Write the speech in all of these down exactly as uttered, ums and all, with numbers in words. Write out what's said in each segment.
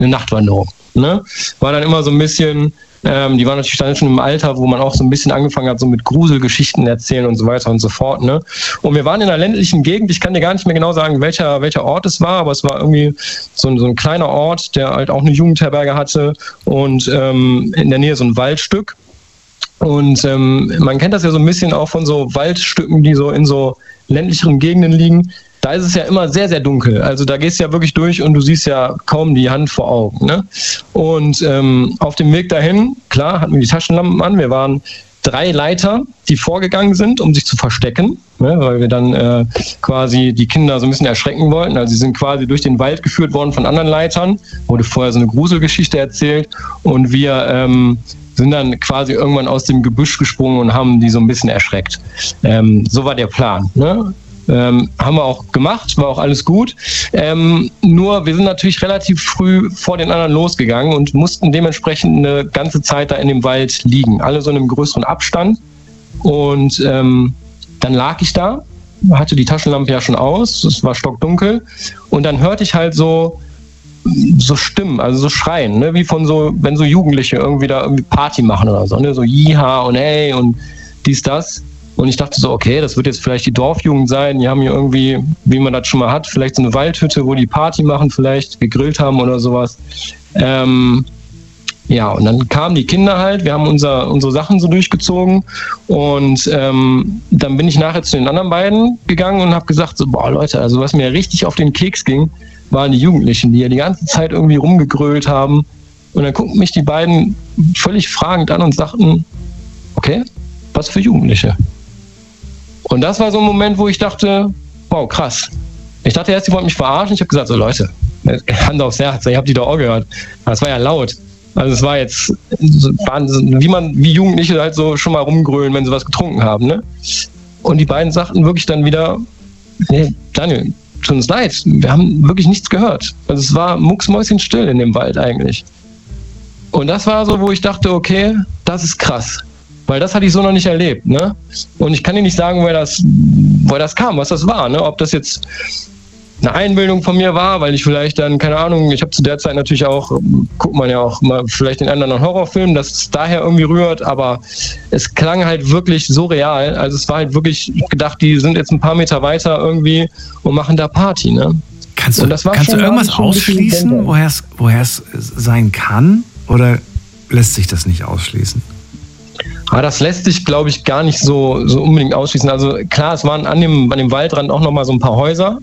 eine Nachtwanderung. Ne? War dann immer so ein bisschen, ähm, die waren natürlich dann schon im Alter, wo man auch so ein bisschen angefangen hat, so mit Gruselgeschichten erzählen und so weiter und so fort. Ne? Und wir waren in einer ländlichen Gegend, ich kann dir gar nicht mehr genau sagen, welcher, welcher Ort es war, aber es war irgendwie so ein, so ein kleiner Ort, der halt auch eine Jugendherberge hatte und ähm, in der Nähe so ein Waldstück. Und ähm, man kennt das ja so ein bisschen auch von so Waldstücken, die so in so ländlicheren Gegenden liegen. Da ist es ja immer sehr, sehr dunkel. Also da gehst du ja wirklich durch und du siehst ja kaum die Hand vor Augen. Ne? Und ähm, auf dem Weg dahin, klar, hatten wir die Taschenlampen an. Wir waren drei Leiter, die vorgegangen sind, um sich zu verstecken, ne? Weil wir dann äh, quasi die Kinder so ein bisschen erschrecken wollten. Also sie sind quasi durch den Wald geführt worden von anderen Leitern. Wurde vorher so eine Gruselgeschichte erzählt. Und wir ähm, sind dann quasi irgendwann aus dem Gebüsch gesprungen und haben die so ein bisschen erschreckt. Ähm, so war der Plan. Ne? Ähm, haben wir auch gemacht, war auch alles gut. Ähm, nur wir sind natürlich relativ früh vor den anderen losgegangen und mussten dementsprechend eine ganze Zeit da in dem Wald liegen. Alle so in einem größeren Abstand. Und ähm, dann lag ich da, hatte die Taschenlampe ja schon aus, es war stockdunkel. Und dann hörte ich halt so, so Stimmen, also so Schreien, ne? Wie von so, wenn so Jugendliche irgendwie da irgendwie Party machen oder so, ne? So Jiha und hey und dies, das. Und ich dachte so, okay, das wird jetzt vielleicht die Dorfjugend sein. Die haben hier irgendwie, wie man das schon mal hat, vielleicht so eine Waldhütte, wo die Party machen, vielleicht gegrillt haben oder sowas. Ähm, ja, und dann kamen die Kinder halt. Wir haben unser, unsere Sachen so durchgezogen. Und ähm, dann bin ich nachher zu den anderen beiden gegangen und habe gesagt, so, boah Leute, also was mir richtig auf den Keks ging, waren die Jugendlichen, die ja die ganze Zeit irgendwie rumgegrölt haben. Und dann guckten mich die beiden völlig fragend an und sagten, okay, was für Jugendliche? Und das war so ein Moment, wo ich dachte, wow, krass. Ich dachte erst, die wollten mich verarschen. Ich habe gesagt, so Leute, Hand aufs Herz, ich habe die doch auch gehört. Das war ja laut. Also es war jetzt, wie man, wie Jugendliche halt so schon mal rumgrölen, wenn sie was getrunken haben. Ne? Und die beiden sagten wirklich dann wieder, nee, Daniel, tut uns leid, wir haben wirklich nichts gehört. Also es war mucksmäuschenstill in dem Wald eigentlich. Und das war so, wo ich dachte, okay, das ist krass. Weil das hatte ich so noch nicht erlebt, ne? Und ich kann dir nicht sagen, woher das, woher das kam, was das war, ne? Ob das jetzt eine Einbildung von mir war, weil ich vielleicht dann, keine Ahnung, ich habe zu der Zeit natürlich auch, guckt man ja auch mal vielleicht den anderen Horrorfilm, dass es daher irgendwie rührt, aber es klang halt wirklich so real. Also es war halt wirklich gedacht, die sind jetzt ein paar Meter weiter irgendwie und machen da Party, ne? Kannst du, kannst du irgendwas ausschließen, woher es, woher es sein kann? Oder lässt sich das nicht ausschließen? Aber das lässt sich, glaube ich, gar nicht so, so unbedingt ausschließen. Also klar, es waren an dem, an dem Waldrand auch nochmal so ein paar Häuser,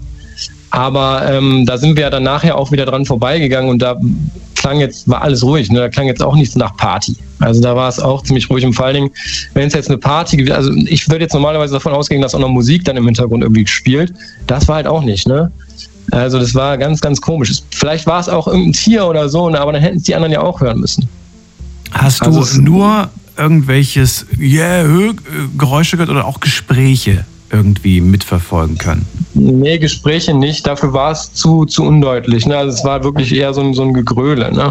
aber ähm, da sind wir ja dann nachher auch wieder dran vorbeigegangen und da klang jetzt, war alles ruhig, ne? Da klang jetzt auch nichts nach Party. Also da war es auch ziemlich ruhig und vor allen Dingen, wenn es jetzt eine Party gibt, also ich würde jetzt normalerweise davon ausgehen, dass auch noch Musik dann im Hintergrund irgendwie spielt. Das war halt auch nicht, ne? Also das war ganz, ganz komisch. Vielleicht war es auch irgendein Tier oder so, ne? Aber dann hätten es die anderen ja auch hören müssen. Hast du also nur irgendwelches yeah, Geräusche gehört oder auch Gespräche irgendwie mitverfolgen können? Nee, Gespräche nicht. Dafür war es zu, zu undeutlich. Ne? Also es war wirklich eher so ein, so ein Gegröle. Ne?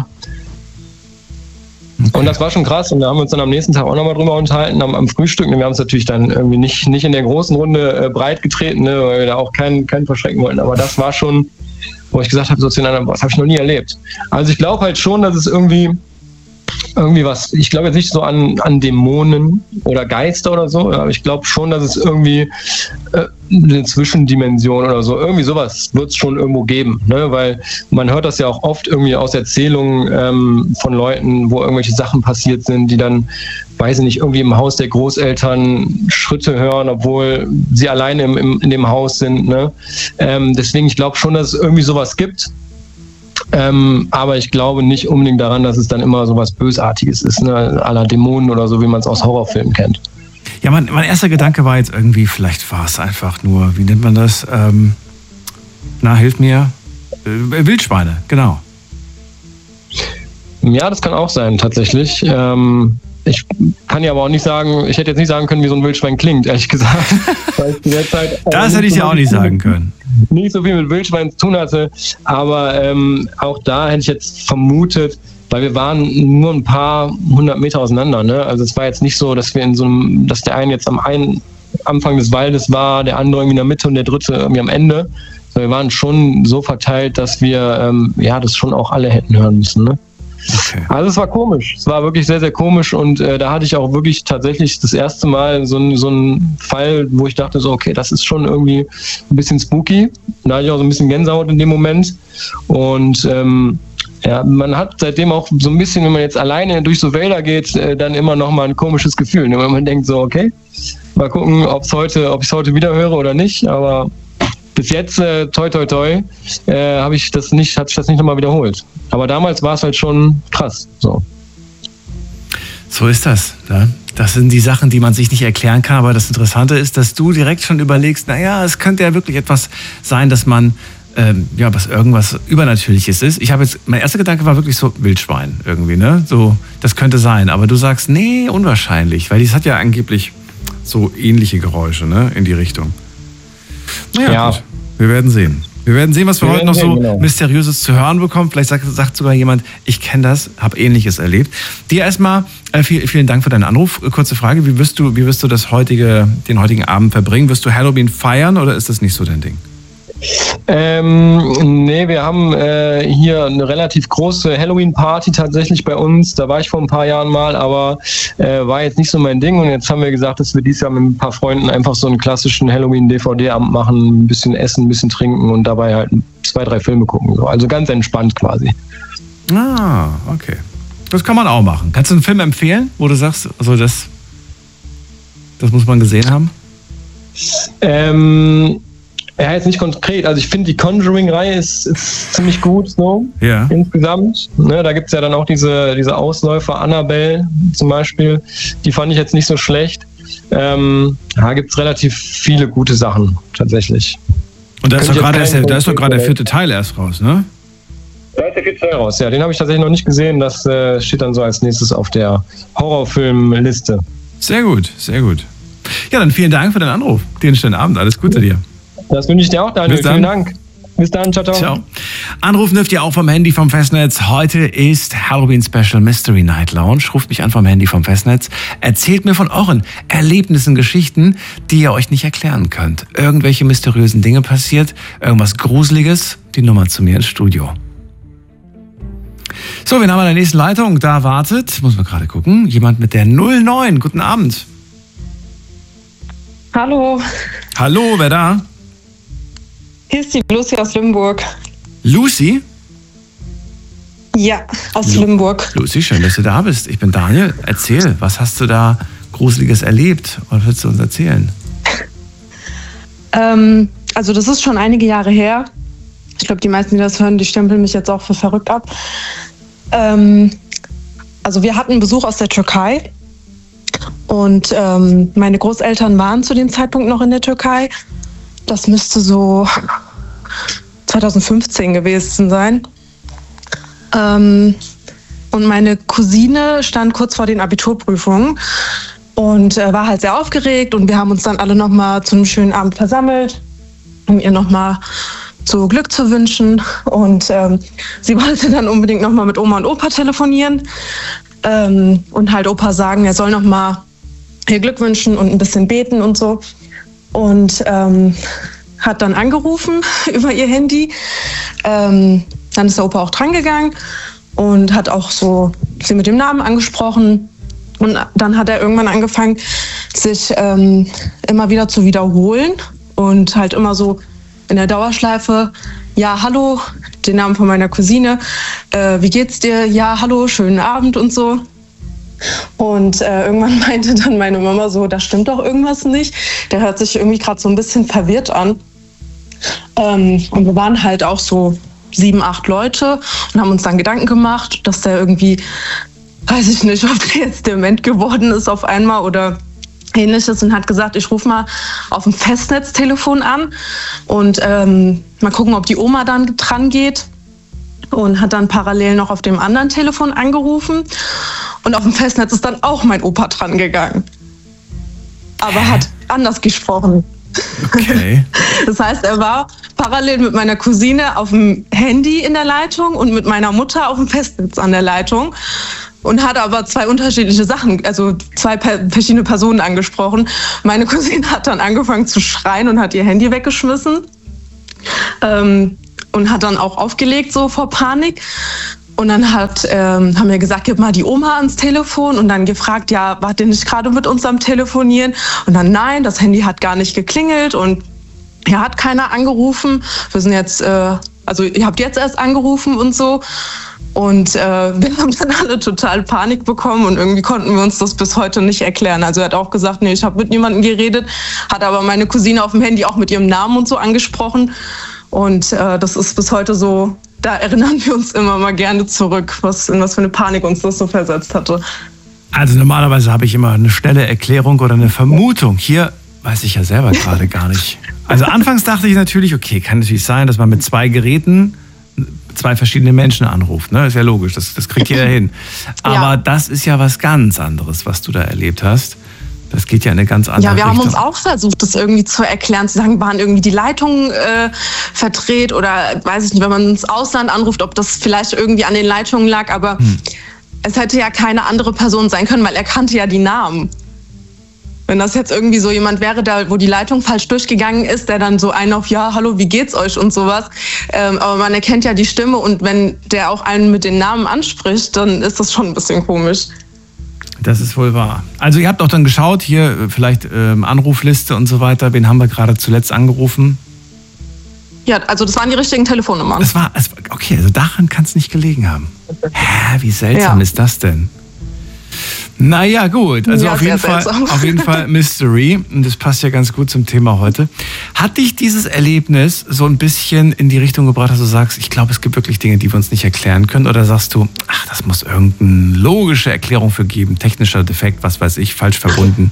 Okay. Und das war schon krass. Und da haben wir uns dann am nächsten Tag auch nochmal drüber unterhalten, am, am Frühstück. Wir haben es natürlich dann irgendwie nicht, nicht in der großen Runde äh, breit getreten, ne? Weil wir da auch keinen, keinen verschrecken wollten. Aber das war schon, wo ich gesagt habe, so zu den anderen, boah, das habe ich noch nie erlebt. Also ich glaube halt schon, dass es irgendwie irgendwie was, ich glaube jetzt nicht so an, an Dämonen oder Geister oder so, aber ich glaube schon, dass es irgendwie äh, eine Zwischendimension oder so, irgendwie sowas wird es schon irgendwo geben, ne? Weil man hört das ja auch oft irgendwie aus Erzählungen ähm, von Leuten, wo irgendwelche Sachen passiert sind, die dann, weiß ich nicht, irgendwie im Haus der Großeltern Schritte hören, obwohl sie alleine im, im, in dem Haus sind, ne? Ähm, deswegen, ich glaube schon, dass es irgendwie sowas gibt. Ähm, aber ich glaube nicht unbedingt daran, dass es dann immer so was Bösartiges ist, ne? À la Dämonen oder so, wie man es aus Horrorfilmen kennt. Ja, mein, mein erster Gedanke war jetzt irgendwie, vielleicht war es einfach nur, wie nennt man das? Ähm, na, hilf mir. Äh, Wildschweine, genau. Ja, das kann auch sein, tatsächlich. Ähm, ich kann ja aber auch nicht sagen, ich hätte jetzt nicht sagen können, wie so ein Wildschwein klingt, ehrlich gesagt. Weil ich derzeit das hätte ich ja auch nicht sagen können. Nicht so viel mit Wildschwein zu tun hatte, aber ähm, auch da hätte ich jetzt vermutet, weil wir waren nur ein paar hundert Meter auseinander, ne? Also es war jetzt nicht so, dass wir in so einem, dass der eine jetzt am einen Anfang des Waldes war, der andere irgendwie in der Mitte und der dritte irgendwie am Ende, sondern Wir waren schon so verteilt, dass wir ähm, ja das schon auch alle hätten hören müssen. Ne? Okay. Also es war komisch. Es war wirklich sehr, sehr komisch und äh, da hatte ich auch wirklich tatsächlich das erste Mal so, ein, so einen Fall, wo ich dachte so, okay, das ist schon irgendwie ein bisschen spooky. Da hatte ich auch so ein bisschen Gänsehaut in dem Moment und ähm, ja, man hat seitdem auch so ein bisschen, wenn man jetzt alleine durch so Wälder geht, äh, dann immer noch mal ein komisches Gefühl. Ne? Wenn man denkt so, okay, mal gucken, ob's heute, ob ich es heute wieder höre oder nicht, aber bis jetzt, äh, toi toi toi, äh, habe ich das nicht, hat sich das nicht nochmal wiederholt. Aber damals war es halt schon krass. So. So ist das. Ja? Das sind die Sachen, die man sich nicht erklären kann. Aber das Interessante ist, dass du direkt schon überlegst, naja, es könnte ja wirklich etwas sein, dass man, ähm, ja, was irgendwas Übernatürliches ist. Ich habe jetzt, mein erster Gedanke war wirklich so Wildschwein irgendwie, ne? So, das könnte sein. Aber du sagst, nee, unwahrscheinlich, weil es hat ja angeblich so ähnliche Geräusche, ne? In die Richtung. Naja, ja. Gut. Wir werden sehen. Wir werden sehen, was wir, wir heute noch sehen, so genau. Mysteriöses zu hören bekommen. Vielleicht sagt, sagt sogar jemand, ich kenne das, habe Ähnliches erlebt. Dir erstmal äh, viel, vielen Dank für deinen Anruf. Kurze Frage, wie wirst du, wie wirst du das heutige, den heutigen Abend verbringen? Wirst du Halloween feiern oder ist das nicht so dein Ding? Ähm, nee, wir haben äh, hier eine relativ große Halloween-Party tatsächlich bei uns. Da war ich vor ein paar Jahren mal, aber äh, war jetzt nicht so mein Ding. Und jetzt haben wir gesagt, dass wir dieses Jahr mit ein paar Freunden einfach so einen klassischen Halloween-D V D-Abend machen, ein bisschen essen, ein bisschen trinken und dabei halt zwei, drei Filme gucken. So. Also ganz entspannt quasi. Ah, okay. Das kann man auch machen. Kannst du einen Film empfehlen, wo du sagst, also das, das muss man gesehen haben? Ähm... Ja, jetzt nicht konkret. Also ich finde, die Conjuring-Reihe ist, ist ziemlich gut so ja. Insgesamt. Ne, da gibt es ja dann auch diese, diese Ausläufer, Annabelle zum Beispiel. Die fand ich jetzt nicht so schlecht. Ähm, da gibt es relativ viele gute Sachen tatsächlich. Und da ist doch gerade der, da ist doch gerade der vierte Teil erst raus, ne? Da ist der vierte Teil raus, ja. Den habe ich tatsächlich noch nicht gesehen. Das äh, steht dann so als nächstes auf der Horrorfilm-Liste. Sehr gut, sehr gut. Ja, dann vielen Dank für deinen Anruf. Den schönen Abend. Alles Gute dir. Das wünsche ich dir auch, Daniel. Vielen Dank. Bis dann. Ciao, ciao. Ciao. Anrufen dürft ihr auch vom Handy vom Festnetz. Heute ist Halloween Special Mystery Night Lounge. Ruft mich an vom Handy vom Festnetz. Erzählt mir von euren Erlebnissen, Geschichten, die ihr euch nicht erklären könnt. Irgendwelche mysteriösen Dinge passiert, irgendwas Gruseliges. Die Nummer zu mir ins Studio. So, wir haben an der nächsten Leitung. Da wartet, muss man gerade gucken, jemand mit der null neun. Guten Abend. Hallo. Hallo, wer da? Hier ist die Lucy aus Limburg. Lucy? Ja, aus Lu- Limburg. Lucy, schön, dass du da bist. Ich bin Daniel. Erzähl, was hast du da Gruseliges erlebt? Was willst du uns erzählen? Ähm, also das ist schon einige Jahre her. Ich glaube, die meisten, die das hören, die stempeln mich jetzt auch für verrückt ab. Ähm, also wir hatten Besuch aus der Türkei. Und ähm, meine Großeltern waren zu dem Zeitpunkt noch in der Türkei. Das müsste so zwanzig fünfzehn gewesen sein. Ähm, und meine Cousine stand kurz vor den Abiturprüfungen und äh, war halt sehr aufgeregt. Und wir haben uns dann alle nochmal zu einem schönen Abend versammelt, um ihr nochmal so Glück zu wünschen. Und ähm, sie wollte dann unbedingt nochmal mit Oma und Opa telefonieren ähm, und halt Opa sagen, er soll nochmal ihr Glück wünschen und ein bisschen beten und so. Und ähm, hat dann angerufen über ihr Handy. Ähm, dann ist der Opa auch drangegangen und hat auch so sie mit dem Namen angesprochen. Und dann hat er irgendwann angefangen, sich ähm, immer wieder zu wiederholen und halt immer so in der Dauerschleife, ja, hallo, den Namen von meiner Cousine, äh, wie geht's dir? Ja, hallo, schönen Abend und so. Und äh, irgendwann meinte dann meine Mama so, da stimmt doch irgendwas nicht. Der hört sich irgendwie gerade so ein bisschen verwirrt an. Ähm, und wir waren halt auch so sieben, acht Leute und haben uns dann Gedanken gemacht, dass der irgendwie, weiß ich nicht, ob der jetzt dement geworden ist auf einmal oder Ähnliches und hat gesagt, ich rufe mal auf dem Festnetztelefon an und ähm, mal gucken, ob die Oma dann dran geht. Und hat dann parallel noch auf dem anderen Telefon angerufen. Und auf dem Festnetz ist dann auch mein Opa dran gegangen. Aber hat anders gesprochen. Okay. Das heißt, er war parallel mit meiner Cousine auf dem Handy in der Leitung und mit meiner Mutter auf dem Festnetz an der Leitung. Und hat aber zwei unterschiedliche Sachen, also zwei verschiedene Personen angesprochen. Meine Cousine hat dann angefangen zu schreien und hat ihr Handy weggeschmissen. Ähm, und hat dann auch aufgelegt, so vor Panik. Und dann hat, ähm, haben wir gesagt, gib mal die Oma ans Telefon und dann gefragt, ja, wart ihr nicht gerade mit uns am Telefonieren? Und dann, nein, das Handy hat gar nicht geklingelt und hier hat keiner angerufen. Wir sind jetzt, äh, also ihr habt jetzt erst angerufen und so. Und äh, wir haben dann alle total Panik bekommen und irgendwie konnten wir uns das bis heute nicht erklären. Also er hat auch gesagt, nee, ich habe mit niemandem geredet, hat aber meine Cousine auf dem Handy auch mit ihrem Namen und so angesprochen. Und äh, das ist bis heute so, da erinnern wir uns immer mal gerne zurück, was, in was für eine Panik uns das so versetzt hatte. Also normalerweise habe ich immer eine schnelle Erklärung oder eine Vermutung. Hier weiß ich ja selber gerade gar nicht. Also anfangs dachte ich natürlich, okay, kann natürlich sein, dass man mit zwei Geräten zwei verschiedene Menschen anruft. Ne? Ist ja logisch, das, das kriegt jeder hin. Aber ja. Das ist ja was ganz anderes, was du da erlebt hast. Das geht ja in eine ganz andere Richtung. Ja, wir Richtung. haben uns auch versucht, das irgendwie zu erklären, zu sagen, waren irgendwie die Leitungen äh, verdreht oder weiß ich nicht, wenn man ins Ausland anruft, ob das vielleicht irgendwie an den Leitungen lag, aber hm. es hätte ja keine andere Person sein können, weil er kannte ja die Namen. Wenn das jetzt irgendwie so jemand wäre, der, wo die Leitung falsch durchgegangen ist, der dann so einen auf, ja, hallo, wie geht's euch und sowas. Ähm, aber man erkennt ja die Stimme und wenn der auch einen mit den Namen anspricht, dann ist das schon ein bisschen komisch. Das ist wohl wahr. Also ihr habt auch dann geschaut, hier vielleicht ähm, Anrufliste und so weiter. Wen haben wir gerade zuletzt angerufen? Ja, also das waren die richtigen Telefonnummern. Das war, okay, also daran kann es nicht gelegen haben. Hä, wie seltsam ja. ist das denn? Naja, gut. Also ja, auf, jeden Fall, auf jeden Fall Mystery. Und das passt ja ganz gut zum Thema heute. Hat dich dieses Erlebnis so ein bisschen in die Richtung gebracht, dass du sagst, ich glaube, es gibt wirklich Dinge, die wir uns nicht erklären können? Oder sagst du, ach, das muss irgendeine logische Erklärung für geben, technischer Defekt, was weiß ich, falsch verbunden?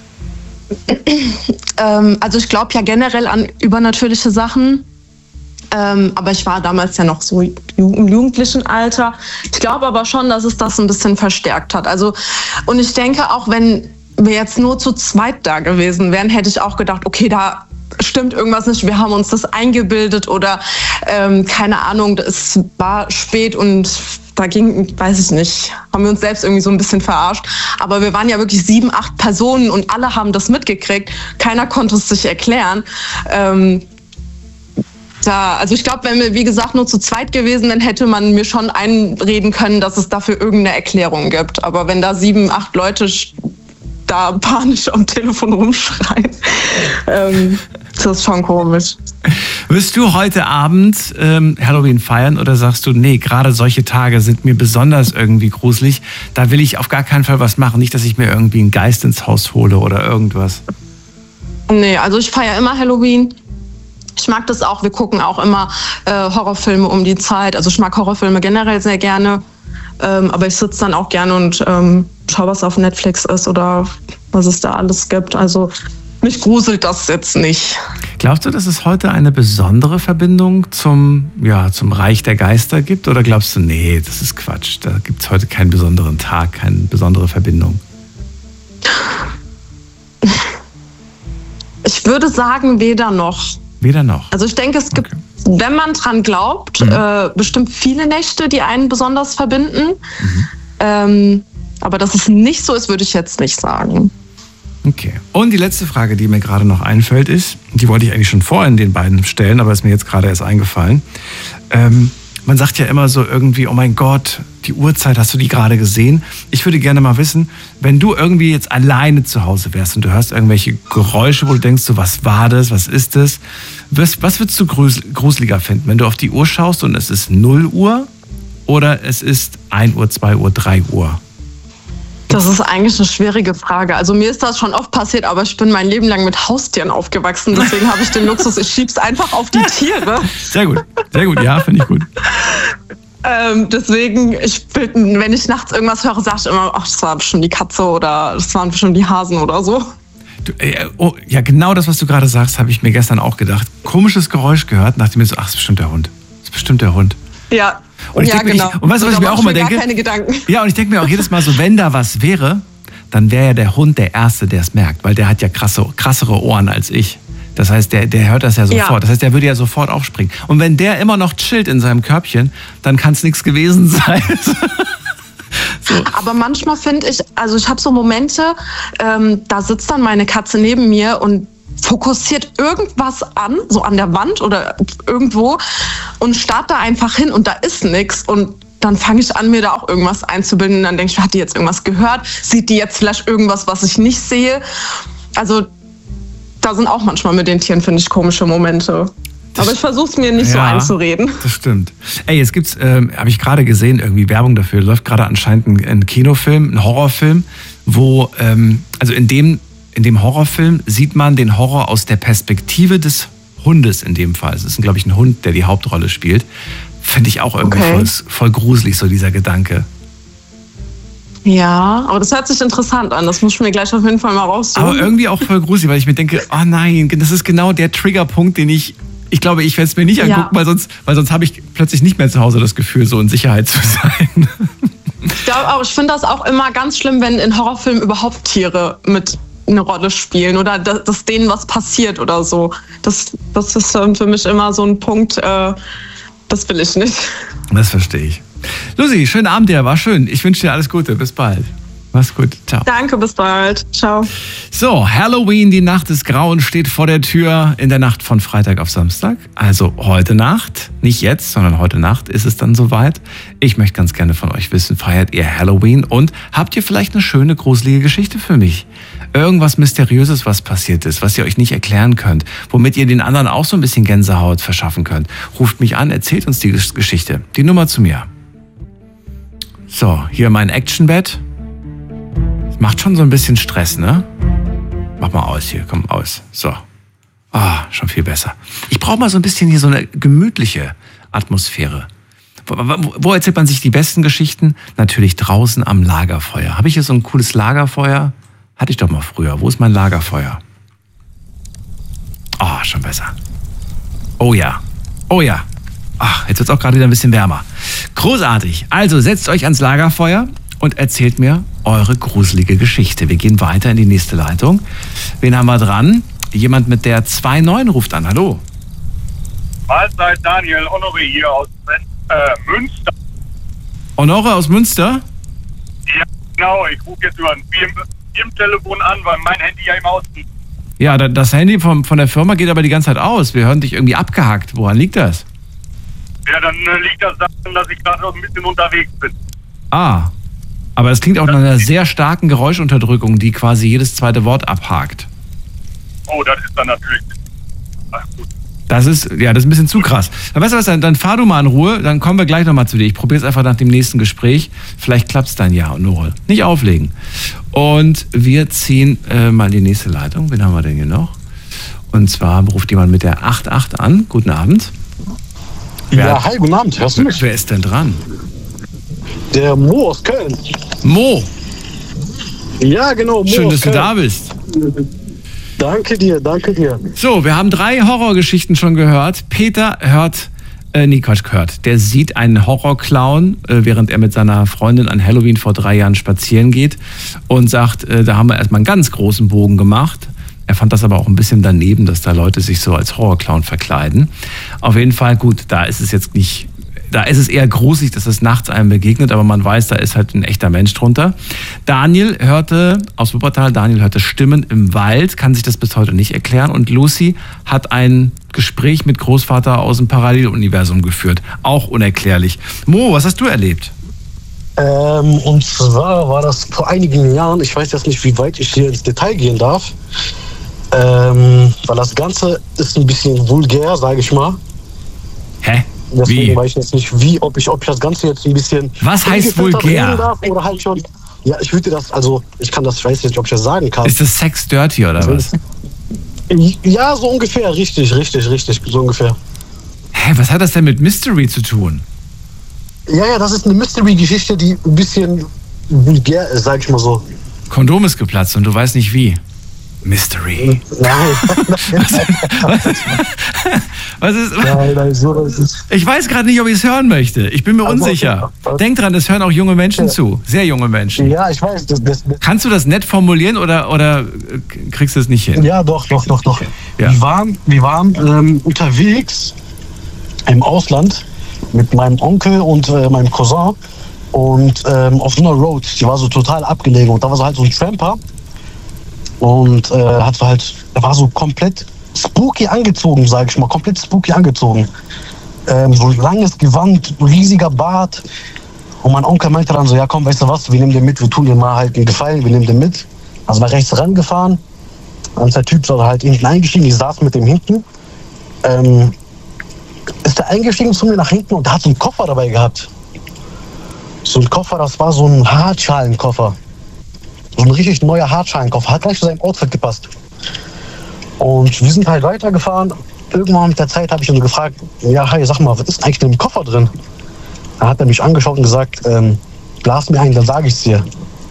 Ähm, also ich glaube ja generell an übernatürliche Sachen. Ähm, aber ich war damals ja noch so im jugendlichen Alter. Ich glaube aber schon, dass es das ein bisschen verstärkt hat. Also, und ich denke, auch wenn wir jetzt nur zu zweit da gewesen wären, hätte ich auch gedacht, okay, da stimmt irgendwas nicht. Wir haben uns das eingebildet oder ähm, keine Ahnung, es war spät und da ging, weiß ich nicht, haben wir uns selbst irgendwie so ein bisschen verarscht. Aber wir waren ja wirklich sieben, acht Personen und alle haben das mitgekriegt. Keiner konnte es sich erklären. Ähm, Da, also ich glaube, wenn wir, wie gesagt, nur zu zweit gewesen, dann hätte man mir schon einreden können, dass es dafür irgendeine Erklärung gibt. Aber wenn da sieben, acht Leute da panisch am Telefon rumschreien, ähm, das ist schon komisch. Wirst du heute Abend ähm, Halloween feiern oder sagst du, nee, gerade solche Tage sind mir besonders irgendwie gruselig, da will ich auf gar keinen Fall was machen, nicht, dass ich mir irgendwie einen Geist ins Haus hole oder irgendwas? Nee, also ich feiere immer Halloween. Ich mag das auch, wir gucken auch immer äh, Horrorfilme um die Zeit. Also ich mag Horrorfilme generell sehr gerne. Ähm, aber ich sitze dann auch gerne und ähm, schaue, was auf Netflix ist oder was es da alles gibt. Also mich gruselt das jetzt nicht. Glaubst du, dass es heute eine besondere Verbindung zum, ja, zum Reich der Geister gibt? Oder glaubst du, nee, das ist Quatsch, da gibt es heute keinen besonderen Tag, keine besondere Verbindung? Ich würde sagen, weder noch. Weder noch. Also ich denke, es gibt, okay. wenn man dran glaubt, mhm. äh, bestimmt viele Nächte, die einen besonders verbinden. Mhm. Ähm, aber dass es nicht so ist, würde ich jetzt nicht sagen. Okay. Und die letzte Frage, die mir gerade noch einfällt, ist, die wollte ich eigentlich schon vorhin den beiden stellen, aber ist mir jetzt gerade erst eingefallen. Ähm, man sagt ja immer so irgendwie, oh mein Gott, die Uhrzeit, hast du die gerade gesehen? Ich würde gerne mal wissen, wenn du irgendwie jetzt alleine zu Hause wärst und du hörst irgendwelche Geräusche, wo du denkst, so, was war das, was ist das? Was, was würdest du gruseliger finden, wenn du auf die Uhr schaust und es ist null Uhr oder es ist ein Uhr, zwei Uhr, drei Uhr? Das ist eigentlich eine schwierige Frage. Also mir ist das schon oft passiert, aber ich bin mein Leben lang mit Haustieren aufgewachsen. Deswegen habe ich den Luxus, ich schieb's einfach auf die Tiere. Sehr gut, sehr gut, ja, finde ich gut. Ähm, deswegen, ich, wenn ich nachts irgendwas höre, sage ich immer, ach, das war bestimmt die Katze oder das waren bestimmt die Hasen oder so. Du, äh, oh, ja, genau das, was du gerade sagst, habe ich mir gestern auch gedacht. Komisches Geräusch gehört, dachte mir so, ach, das ist bestimmt der Hund. Das ist bestimmt der Hund. Ja. Und ich ja, denke genau. mir, ich, und weißt du, was ich mir auch immer denke? Gar keine Gedanken. Ja, und ich denke mir auch jedes Mal so, wenn da was wäre, dann wäre ja der Hund der Erste, der es merkt, weil der hat ja krasse, krassere Ohren als ich. Das heißt, der, der hört das ja sofort. Ja. Das heißt, der würde ja sofort aufspringen. Und wenn der immer noch chillt in seinem Körbchen, dann kann es nichts gewesen sein. So. Aber manchmal finde ich, also ich habe so Momente, ähm, da sitzt dann meine Katze neben mir und fokussiert irgendwas an, so an der Wand oder irgendwo und starrt da einfach hin und da ist nichts und dann fange ich an, mir da auch irgendwas einzubilden und dann denke ich, hat die jetzt irgendwas gehört? Sieht die jetzt vielleicht irgendwas, was ich nicht sehe? Also da sind auch manchmal mit den Tieren, finde ich, komische Momente. Das, aber ich versuche es mir nicht ja, so einzureden. Das stimmt. Ey, jetzt gibt's, ähm, habe ich gerade gesehen, irgendwie Werbung dafür. Läuft gerade anscheinend ein, ein Kinofilm, ein Horrorfilm, wo, ähm, also in dem, in dem Horrorfilm sieht man den Horror aus der Perspektive des Hundes in dem Fall. Es ist, glaube ich, ein Hund, der die Hauptrolle spielt. Finde ich auch irgendwie okay. voll, voll gruselig, so dieser Gedanke. Ja, aber das hört sich interessant an. Das muss ich mir gleich auf jeden Fall mal raussuchen. Aber irgendwie auch voll gruselig, weil ich mir denke, oh nein, das ist genau der Triggerpunkt, den ich, ich glaube, ich werde es mir nicht angucken, ja. weil sonst, weil sonst habe ich plötzlich nicht mehr zu Hause das Gefühl, so in Sicherheit zu sein. Ich glaube auch, ich finde das auch immer ganz schlimm, wenn in Horrorfilmen überhaupt Tiere mit eine Rolle spielen oder dass, dass denen was passiert oder so. Das, das ist für mich immer so ein Punkt, äh, das will ich nicht. Das verstehe ich. Lucy, schönen Abend dir, war schön. Ich wünsche dir alles Gute, bis bald. Mach's gut, ciao. Danke, bis bald. Ciao. So, Halloween, die Nacht des Grauens steht vor der Tür in der Nacht von Freitag auf Samstag. Also heute Nacht, nicht jetzt, sondern heute Nacht ist es dann soweit. Ich möchte ganz gerne von euch wissen, feiert ihr Halloween und habt ihr vielleicht eine schöne, gruselige Geschichte für mich? Irgendwas Mysteriöses, was passiert ist, was ihr euch nicht erklären könnt, womit ihr den anderen auch so ein bisschen Gänsehaut verschaffen könnt. Ruft mich an, erzählt uns die Geschichte. Die Nummer zu mir. So, hier mein Actionbett. Das macht schon so ein bisschen Stress, ne? Mach mal aus hier, komm aus. So. Ah, schon viel besser. Ich brauche mal so ein bisschen hier so eine gemütliche Atmosphäre. Wo, wo, wo erzählt man sich die besten Geschichten? Natürlich draußen am Lagerfeuer. Habe ich hier so ein cooles Lagerfeuer? Hatte ich doch mal früher. Wo ist mein Lagerfeuer? Ah, oh, schon besser. Oh ja. Oh ja. Ach, jetzt wird es auch gerade wieder ein bisschen wärmer. Großartig. Also setzt euch ans Lagerfeuer und erzählt mir eure gruselige Geschichte. Wir gehen weiter in die nächste Leitung. Wen haben wir dran? Jemand mit der zwei neun ruft an. Hallo. Mahlzeit, Daniel. Honore hier aus äh, Münster. Honore aus Münster? Ja, genau. Ich rufe jetzt über ein Firmentelefon an, weil mein Handy ja im Haus ist. Ja, das Handy von, von der Firma geht aber die ganze Zeit aus. Wir hören dich irgendwie abgehackt. Woran liegt das? Ja, dann äh, liegt das daran, dass ich gerade noch ein bisschen unterwegs bin. Ah, aber es klingt auch nach einer sehr starken Geräuschunterdrückung, die quasi jedes zweite Wort abhakt. Oh, das ist dann natürlich... Ach, gut. Das ist, ja, das ist ein bisschen zu krass. Dann weißt du was, dann, dann fahr du mal in Ruhe, dann kommen wir gleich nochmal zu dir. Ich probiere es einfach nach dem nächsten Gespräch. Vielleicht klappt es dann ja und nur. Nicht auflegen. Und wir ziehen äh, mal die nächste Leitung. Wen haben wir denn hier noch? Und zwar ruft jemand mit der acht acht an. Guten Abend. Wer ja, hi, guten Abend. Hörst du mich? Wer ist denn dran? Der Mo aus Köln. Mo? Ja, genau, Mo. Schön, dass du da bist. Danke dir, danke dir. So, wir haben drei Horrorgeschichten schon gehört. Peter hört, äh, nee, Quatsch, gehört. Der sieht einen Horrorclown, äh, während er mit seiner Freundin an Halloween vor drei Jahren spazieren geht und sagt, äh, da haben wir erstmal einen ganz großen Bogen gemacht. Er fand das aber auch ein bisschen daneben, dass da Leute sich so als Horrorclown verkleiden. Auf jeden Fall, gut, da ist es jetzt nicht... Da ist es eher gruselig, dass es nachts einem begegnet, aber man weiß, da ist halt ein echter Mensch drunter. Daniel hörte, aus Wuppertal, Daniel hörte Stimmen im Wald, kann sich das bis heute nicht erklären. Und Lucy hat ein Gespräch mit Großvater aus dem Paralleluniversum geführt. Auch unerklärlich. Mo, was hast du erlebt? Ähm, und zwar war das vor einigen Jahren, ich weiß jetzt nicht, wie weit ich hier ins Detail gehen darf, ähm, weil das Ganze ist ein bisschen vulgär, sage ich mal. Hä? Deswegen Wie? weiß ich jetzt nicht, wie, ob ich, ob ich das Ganze jetzt ein bisschen... Was heißt vulgär? Darf oder halt schon, ja, ich würde das, also, ich kann das, ich weiß nicht, ob ich das sagen kann. Ist das Sex dirty oder also, was? Ja, so ungefähr, richtig, richtig, richtig, so ungefähr. Hä, was hat das denn mit Mystery zu tun? Ja, ja, das ist eine Mystery-Geschichte, die ein bisschen vulgär ist, sag ich mal so. Kondom ist geplatzt und du weißt nicht wie. Mystery. Nein. was, was ist? Nein, nein, so ist es. Ich weiß gerade nicht, ob ich es hören möchte. Ich bin mir also, unsicher. Okay. Denk dran, das hören auch junge Menschen ja. zu. Sehr junge Menschen. Ja, ich weiß. Das, das, das Kannst du das nett formulieren oder, oder kriegst du es nicht hin? Ja, doch, doch, doch, doch. Ja. Wir waren, wir waren ähm, unterwegs im Ausland mit meinem Onkel und äh, meinem Cousin und ähm, auf so einer Road. Die war so total abgelegen und da war so halt so ein Tramper. Und äh, hat so halt, er war so komplett spooky angezogen, sag ich mal, komplett spooky angezogen. Ähm, so langes Gewand, riesiger Bart. Und mein Onkel meinte dann so, ja komm, weißt du was, wir nehmen den mit, wir tun dir mal halt einen Gefallen, wir nehmen den mit. Also war rechts rangefahren. Dann ist der Typ so halt hinten eingestiegen, ich saß mit dem hinten. Ähm, ist der eingestiegen zu mir nach hinten und hat so einen Koffer dabei gehabt. So ein Koffer, das war so ein Hartschalenkoffer. So ein richtig neuer Hartschalenkoffer, hat gleich zu seinem Outfit gepasst. Und wir sind halt weitergefahren. Irgendwann mit der Zeit habe ich ihn so gefragt, ja, hi, sag mal, was ist eigentlich in dem Koffer drin? Da hat er mich angeschaut und gesagt, ähm, blas mir ein, dann sage ich es dir.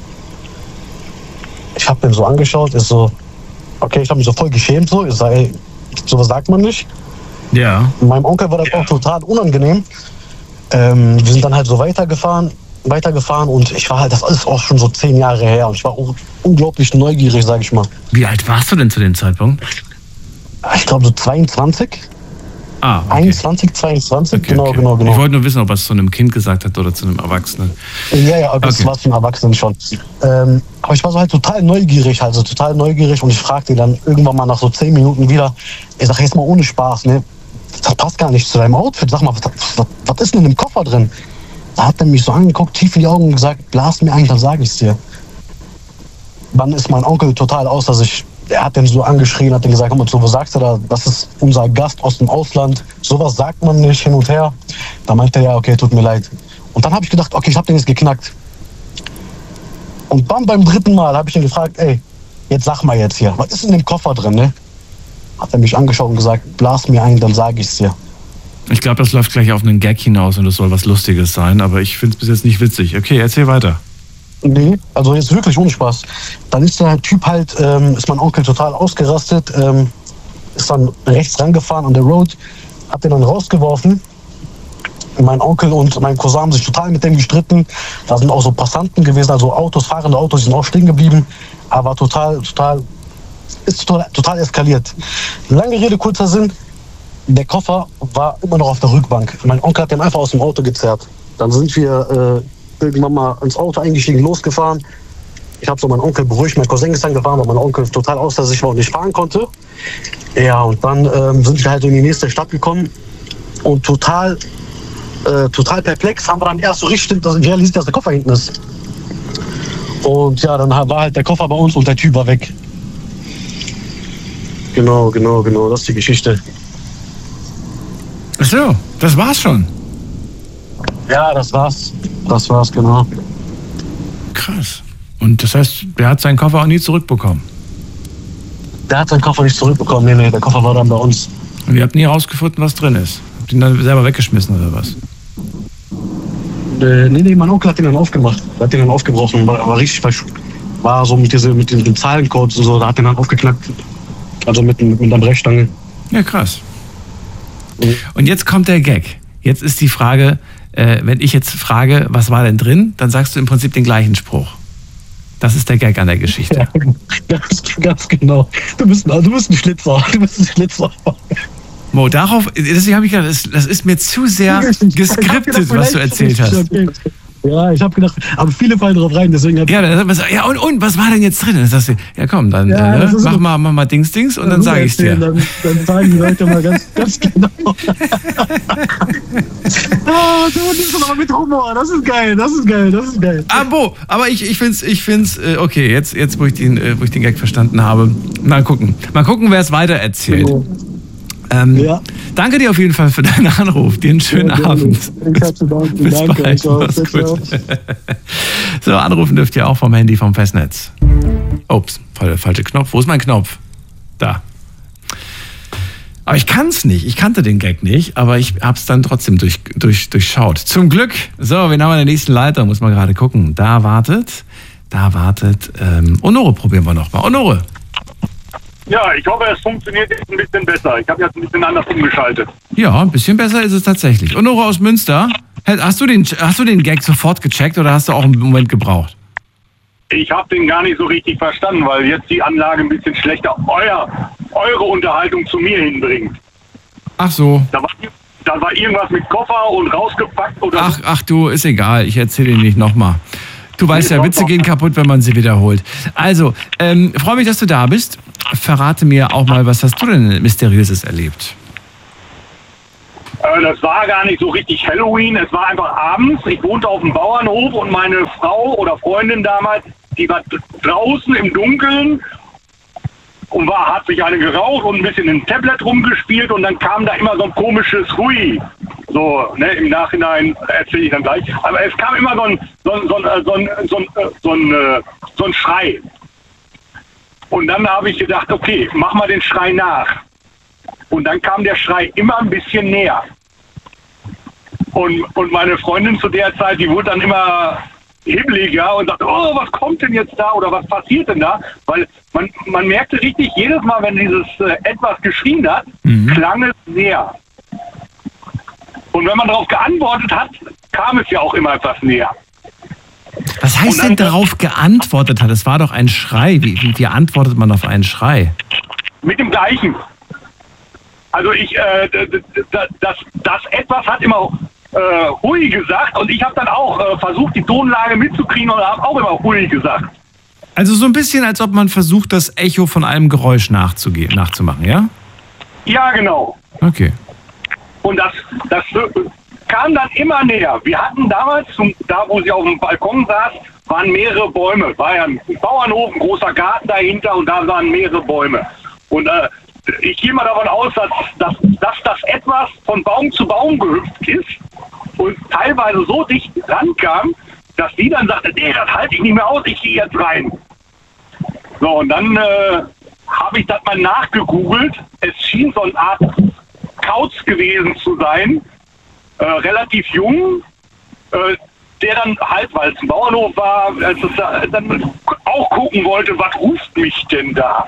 Ich habe den so angeschaut, ist so, okay, ich habe mich so voll geschämt, so, ich sage, ey, sowas sagt man nicht. Ja. Meinem Onkel war das ja auch total unangenehm. Ähm, wir sind dann halt so weitergefahren, weitergefahren und ich war halt, das ist auch schon so zehn Jahre her und ich war auch unglaublich neugierig, sag ich mal. Wie alt warst du denn zu dem Zeitpunkt? Ich glaube so zweiundzwanzig. Ah, okay. einundzwanzig, zweiundzwanzig, Okay, genau, okay. genau, genau. Ich wollte nur wissen, ob er es zu einem Kind gesagt hat oder zu einem Erwachsenen. Ja, ja, das Okay. war für einen Erwachsenen schon. Ähm, aber ich war so halt total neugierig, also total neugierig und ich fragte ihn dann irgendwann mal nach so zehn Minuten wieder, ich sag jetzt mal ohne Spaß, ne, das passt gar nicht zu deinem Outfit, sag mal, was, was, was ist denn in dem Koffer drin? Da hat er mich so angeguckt, tief in die Augen und gesagt, blas mir ein, dann sag ich's dir. Dann ist mein Onkel total außer sich. Er hat den so angeschrien, hat den gesagt, komm mal zu, wo sagst du da? Das ist unser Gast aus dem Ausland. Sowas sagt man nicht hin und her. Da meinte er, ja, okay, tut mir leid. Und dann habe ich gedacht, okay, ich habe den jetzt geknackt. Und dann beim dritten Mal habe ich ihn gefragt, ey, jetzt sag mal jetzt hier, was ist in dem Koffer drin, ne? Hat er mich angeschaut und gesagt, blas mir ein, dann sage ich's dir. Ich glaube, das läuft gleich auf einen Gag hinaus und das soll was Lustiges sein, aber ich finde es bis jetzt nicht witzig. Okay, erzähl weiter. Nee, also jetzt wirklich ohne Spaß. Dann ist der Typ halt, ähm, ist mein Onkel total ausgerastet, ähm, ist dann rechts rangefahren an der Road, hat den dann rausgeworfen. Mein Onkel und mein Cousin haben sich total mit dem gestritten. Da sind auch so Passanten gewesen, also Autos, fahrende Autos, die sind auch stehen geblieben. Aber total, total, ist total, total eskaliert. Lange Rede, kurzer Sinn. Der Koffer war immer noch auf der Rückbank. Mein Onkel hat den einfach aus dem Auto gezerrt. Dann sind wir äh, irgendwann mal ins Auto eingestiegen, losgefahren. Ich habe so meinen Onkel beruhigt, mein Cousin ist dann gefahren, weil mein Onkel total außer sich war und nicht fahren konnte. Ja, und dann ähm, sind wir halt in die nächste Stadt gekommen und total, äh, total perplex haben wir dann erst so richtig realisiert, dass der Koffer hinten ist. Und ja, dann war halt der Koffer bei uns und der Typ war weg. Genau, genau, genau, das ist die Geschichte. Ach so, das war's schon. Ja, das war's. Das war's, genau. Krass. Und das heißt, der hat seinen Koffer auch nie zurückbekommen? Der hat seinen Koffer nicht zurückbekommen. Nee, nee, der Koffer war dann bei uns. Und ihr habt nie herausgefunden, was drin ist? Habt ihr ihn dann selber weggeschmissen oder was? Äh, nee, nee, mein Onkel hat den dann aufgemacht. Der hat den dann aufgebrochen. War, war richtig falsch. War so mit, diese, mit den, den Zahlencodes und so. Da hat den dann aufgeknackt. Also mit, mit einer Brechstange. Ja, krass. Mhm. Und jetzt kommt der Gag. Jetzt ist die Frage, äh, wenn ich jetzt frage, was war denn drin, dann sagst du im Prinzip den gleichen Spruch. Das ist der Gag an der Geschichte. Ja, ganz, ganz genau. Du bist, du bist ein Schlitzer. Du bist ein Schlitzer. Mo, darauf, deswegen habe ich gedacht, das, das ist mir zu sehr geskriptet, was du erzählt hast. Okay. Ja, ich habe gedacht, aber viele fallen drauf rein, deswegen hab Ja, dann, ja und, und, was war denn jetzt drin? Dann sagst du, ja komm, dann Ja, äh, das ist mach, so- mal, mach mal Dings, Dings und dann du sage ich dir. erzählen, Dann, dann sagen die Leute mal ganz, ganz genau. Ah, du nimmst aber mit Humor. Das ist geil, das ist geil, das ist geil. Abo, aber ich, ich finde es, ich find's, äh, okay, jetzt, jetzt wo, ich den, äh, wo ich den Gag verstanden habe, mal gucken. Mal gucken, wer es weiter erzählt. Ähm, Ja. Danke dir auf jeden Fall für deinen Anruf. Dir einen schönen Ja, gerne. Abend. Ich hab zu danken. Bis Danke. bald. Ciao. Mach's Ciao. gut. So, anrufen dürft ihr auch vom Handy vom Festnetz. Ups, fal- falscher Knopf. Wo ist mein Knopf? Da. Aber ich kann's nicht. Ich kannte den Gag nicht, aber ich hab's dann trotzdem durch, durch, durchschaut. Zum Glück. So, wen haben wir in der nächsten Leitung? Muss man gerade gucken. Da wartet, da wartet, ähm, Honore probieren wir nochmal. Honore. Ja, ich hoffe, es funktioniert jetzt ein bisschen besser. Ich habe jetzt ein bisschen anders umgeschaltet. Ja, ein bisschen besser ist es tatsächlich. Honore aus Münster. Hast du den, hast du den Gag sofort gecheckt oder hast du auch einen Moment gebraucht? Ich habe den gar nicht so richtig verstanden, weil jetzt die Anlage ein bisschen schlechter euer, eure Unterhaltung zu mir hinbringt. Ach so. Da war, da war irgendwas mit Koffer und rausgepackt oder Ach, ach du, ist egal. Ich erzähle dir nicht nochmal. Du weißt ja, Witze gehen kaputt, wenn man sie wiederholt. Also, ähm, freue mich, dass du da bist. Verrate mir auch mal, was hast du denn Mysteriöses erlebt? Äh, das war gar nicht so richtig Halloween. Es war einfach abends. Ich wohnte auf dem Bauernhof und meine Frau oder Freundin damals, die war draußen im Dunkeln und war, hat sich eine geraucht und ein bisschen im Tablet rumgespielt und dann kam da immer so ein komisches Hui. So, ne, im Nachhinein erzähle ich dann gleich. Aber es kam immer so ein, so ein, so ein, so ein, so ein, so ein, so ein Schrei. Und dann habe ich gedacht, okay, mach mal den Schrei nach. Und dann kam der Schrei immer ein bisschen näher. Und, und meine Freundin zu der Zeit, die wurde dann immer hibbeliger und sagte, oh, was kommt denn jetzt da oder was passiert denn da? Weil man, man merkte richtig, jedes Mal, wenn dieses äh, etwas geschrien hat, mhm. klang es näher. Und wenn man darauf geantwortet hat, kam es ja auch immer etwas näher. Was heißt denn darauf geantwortet hat? Es war doch ein Schrei. Wie, wie, wie antwortet man auf einen Schrei? Mit dem gleichen. Also ich, äh, das, das etwas hat immer äh, Hui gesagt und ich habe dann auch äh, versucht, die Tonlage mitzukriegen und habe auch immer Hui gesagt. Also so ein bisschen, als ob man versucht, das Echo von einem Geräusch nachzugehen, nachzumachen, ja? Ja, genau. Okay. Und das, das kam dann immer näher. Wir hatten damals, da wo sie auf dem Balkon saß, waren mehrere Bäume. War ja ein Bauernhof, ein großer Garten dahinter und da waren mehrere Bäume. Und äh, ich gehe mal davon aus, dass, dass, dass das etwas von Baum zu Baum gehüpft ist und teilweise so dicht rankam, dass die dann sagte, nee, das halte ich nicht mehr aus, ich gehe jetzt rein. So, und dann äh, habe ich das mal nachgegoogelt. Es schien so eine Art Kauz gewesen zu sein, äh, relativ jung, äh, der dann halt, weil es ein Bauernhof war, als es da, dann auch gucken wollte, was ruft mich denn da?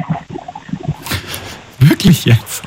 Wirklich jetzt?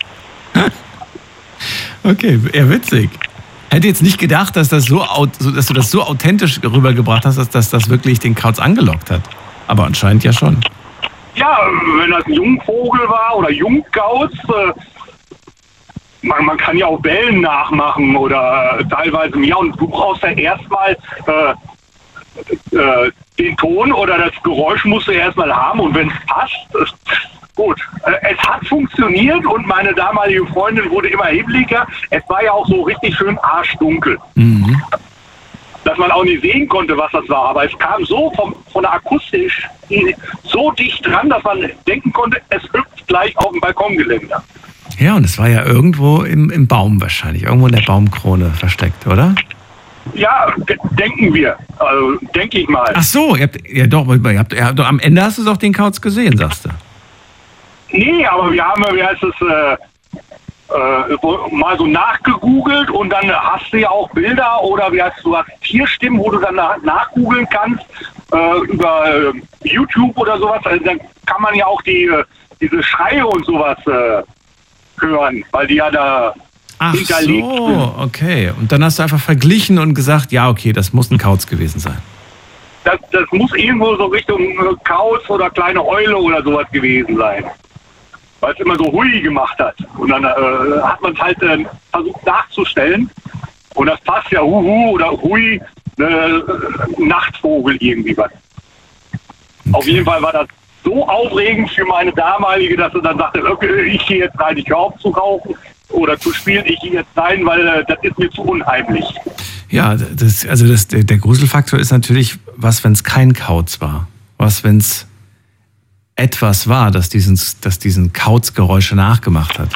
Okay, eher witzig. Hätte jetzt nicht gedacht, dass, das so, dass du das so authentisch rübergebracht hast, dass, dass das wirklich den Kauz angelockt hat. Aber anscheinend ja schon. Ja, wenn das ein Jungvogel war oder Jungkauz, äh, man, man kann ja auch Bellen nachmachen oder äh, teilweise mehr. Und du brauchst ja erstmal äh, äh, den Ton oder das Geräusch musst du erstmal haben. Und wenn es passt, ist gut. Äh, es hat funktioniert und meine damalige Freundin wurde immer hibbeliger. Es war ja auch so richtig schön arschdunkel. Mhm. Dass man auch nicht sehen konnte, was das war. Aber es kam so vom, von der Akustisch so dicht dran, dass man denken konnte, es hüpft gleich auf dem Balkongeländer. Ja, und es war ja irgendwo im, im Baum wahrscheinlich, irgendwo in der Baumkrone versteckt, oder? Ja, d- denken wir. Also, denke ich mal. Ach so, ihr habt, ja doch, ihr habt, ihr habt, am Ende hast du doch den Kauz gesehen, sagst du. Nee, aber wir haben, wie heißt es, äh, äh, mal so nachgegoogelt und dann hast du ja auch Bilder oder wie heißt du, hast Tierstimmen, wo du dann nach, nachgoogeln kannst äh, über äh, YouTube oder sowas. Also dann kann man ja auch die, äh, diese Schreie und sowas äh, hören, weil die ja da Ach hinterlegt so, sind. Okay. Und dann hast du einfach verglichen und gesagt, ja, okay, das muss ein Kauz gewesen sein. Das, das muss irgendwo so Richtung Kauz oder kleine Eule oder sowas gewesen sein. Weil es immer so Hui gemacht hat. Und dann äh, hat man es halt äh, versucht nachzustellen. Und das passt ja Huhu oder Hui, äh, Nachtvogel irgendwie was. Okay. Auf jeden Fall war das so aufregend für meine damalige, dass sie dann sagte, okay, ich gehe jetzt rein, ich höre auf zu rauchen oder zu spielen, ich gehe jetzt rein, weil äh, das ist mir zu unheimlich. Ja, das, also das, der, der Gruselfaktor ist natürlich, was, wenn es kein Kauz war? Was, wenn es etwas war, das diesen, das diesen Kauzgeräusche nachgemacht hat?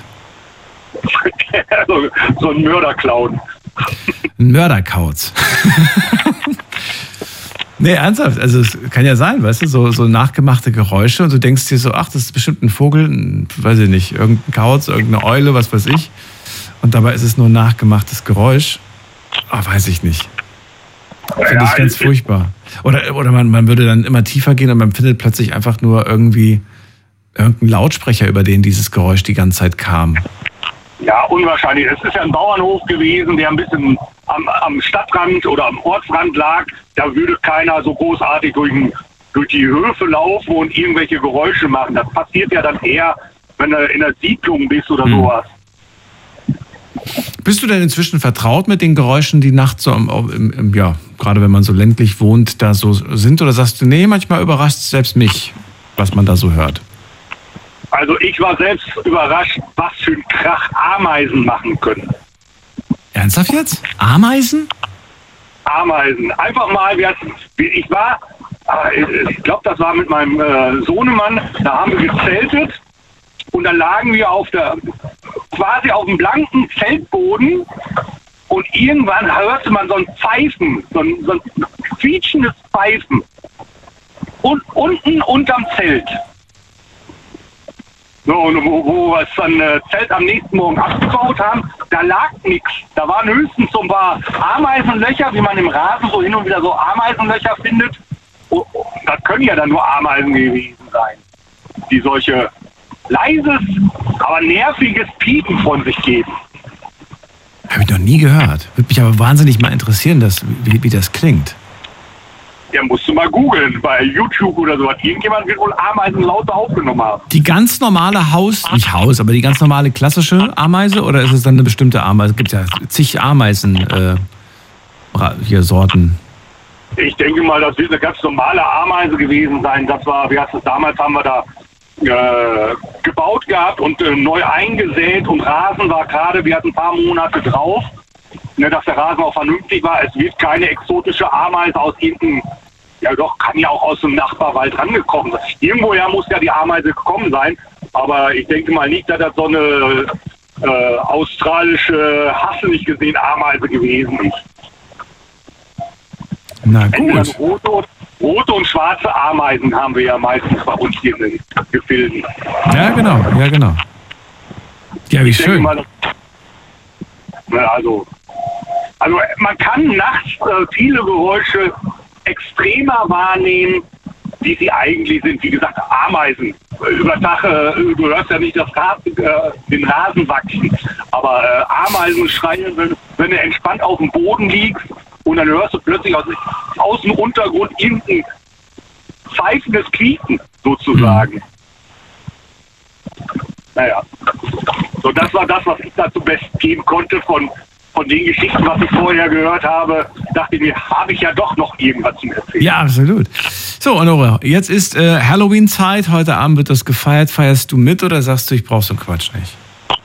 so, so ein Mörderclown. Ein Mörderkauz. Nee, ernsthaft, also es kann ja sein, weißt du, so, so nachgemachte Geräusche und du denkst dir so, ach, das ist bestimmt ein Vogel, ein, weiß ich nicht, irgendein Kauz, irgendeine Eule, was weiß ich. Und dabei ist es nur ein nachgemachtes Geräusch. Ah, weiß ich nicht. Finde ja, ich ganz furchtbar. Oder, oder man, man würde dann immer tiefer gehen und man findet plötzlich einfach nur irgendwie irgendeinen Lautsprecher, über den dieses Geräusch die ganze Zeit kam. Ja, unwahrscheinlich. Es ist ja ein Bauernhof gewesen, der ein bisschen am, am Stadtrand oder am Ortsrand lag. Da würde keiner so großartig durch, durch die Höfe laufen und irgendwelche Geräusche machen. Das passiert ja dann eher, wenn du in der Siedlung bist oder hm. sowas. Bist du denn inzwischen vertraut mit den Geräuschen, die nachts so, im, im, im, ja, gerade wenn man so ländlich wohnt, da so sind? Oder sagst du, nee, manchmal überrascht es selbst mich, was man da so hört? Also ich war selbst überrascht, was für ein Krach Ameisen machen können. Ernsthaft jetzt? Ameisen? Ameisen. Einfach mal, ich war, ich glaube, das war mit meinem Sohnemann, da haben wir gezeltet und dann lagen wir auf der, quasi auf dem blanken Zeltboden und irgendwann hörte man so ein Pfeifen, so ein, so ein quietschendes Pfeifen und unten unterm Zelt. So, und wo, wo wir das dann, äh, Zelt am nächsten Morgen abgebaut haben, da lag nichts. Da waren höchstens so ein paar Ameisenlöcher, wie man im Rasen so hin und wieder so Ameisenlöcher findet. Und, und das können ja dann nur Ameisen gewesen sein, die solche leises, aber nerviges Piepen von sich geben. Habe ich noch nie gehört. Würde mich aber wahnsinnig mal interessieren, dass, wie, wie das klingt. Ja, musst du mal googeln, bei YouTube oder so. Irgendjemand wird wohl Ameisen lauter aufgenommen haben. Die ganz normale Haus, nicht Haus, aber die ganz normale klassische Ameise oder ist es dann eine bestimmte Ameise? Es gibt ja zig Ameisen, äh, hier Sorten. Ich denke mal, das wird eine ganz normale Ameise gewesen sein. Das war, wie heißt es, damals haben wir da äh, gebaut gehabt und äh, neu eingesät und Rasen war gerade, wir hatten ein paar Monate drauf, ne, dass der Rasen auch vernünftig war. Es wird keine exotische Ameise aus irgendeinem, ja doch, kann ja auch aus dem Nachbarwald rangekommen sein. Irgendwoher muss ja die Ameise gekommen sein, aber ich denke mal nicht, dass das so eine äh, australische, hast du nicht gesehen, Ameise gewesen ist. Na gut. Rote, rote und schwarze Ameisen haben wir ja meistens bei uns hier in den Gefilden. Ja, genau, ja, genau. Ja, wie ich schön. Mal, also, also man kann nachts äh, viele Geräusche extremer wahrnehmen, wie sie eigentlich sind. Wie gesagt, Ameisen. Über Tag, äh, du hörst ja nicht das Rasen, äh, den Rasen wachsen, aber äh, Ameisen schreien, wenn, wenn du entspannt auf dem Boden liegst und dann hörst du plötzlich aus, aus dem Untergrund irgendein pfeifendes Quieken sozusagen. Mhm. Naja, so das war das, was ich dazu best geben konnte von Von den Geschichten, was ich vorher gehört habe, dachte ich mir, habe ich ja doch noch irgendwas zu erzählen. Ja, absolut. So, Onore, jetzt ist äh, Halloween-Zeit. Heute Abend wird das gefeiert. Feierst du mit oder sagst du, ich brauch so einen Quatsch nicht?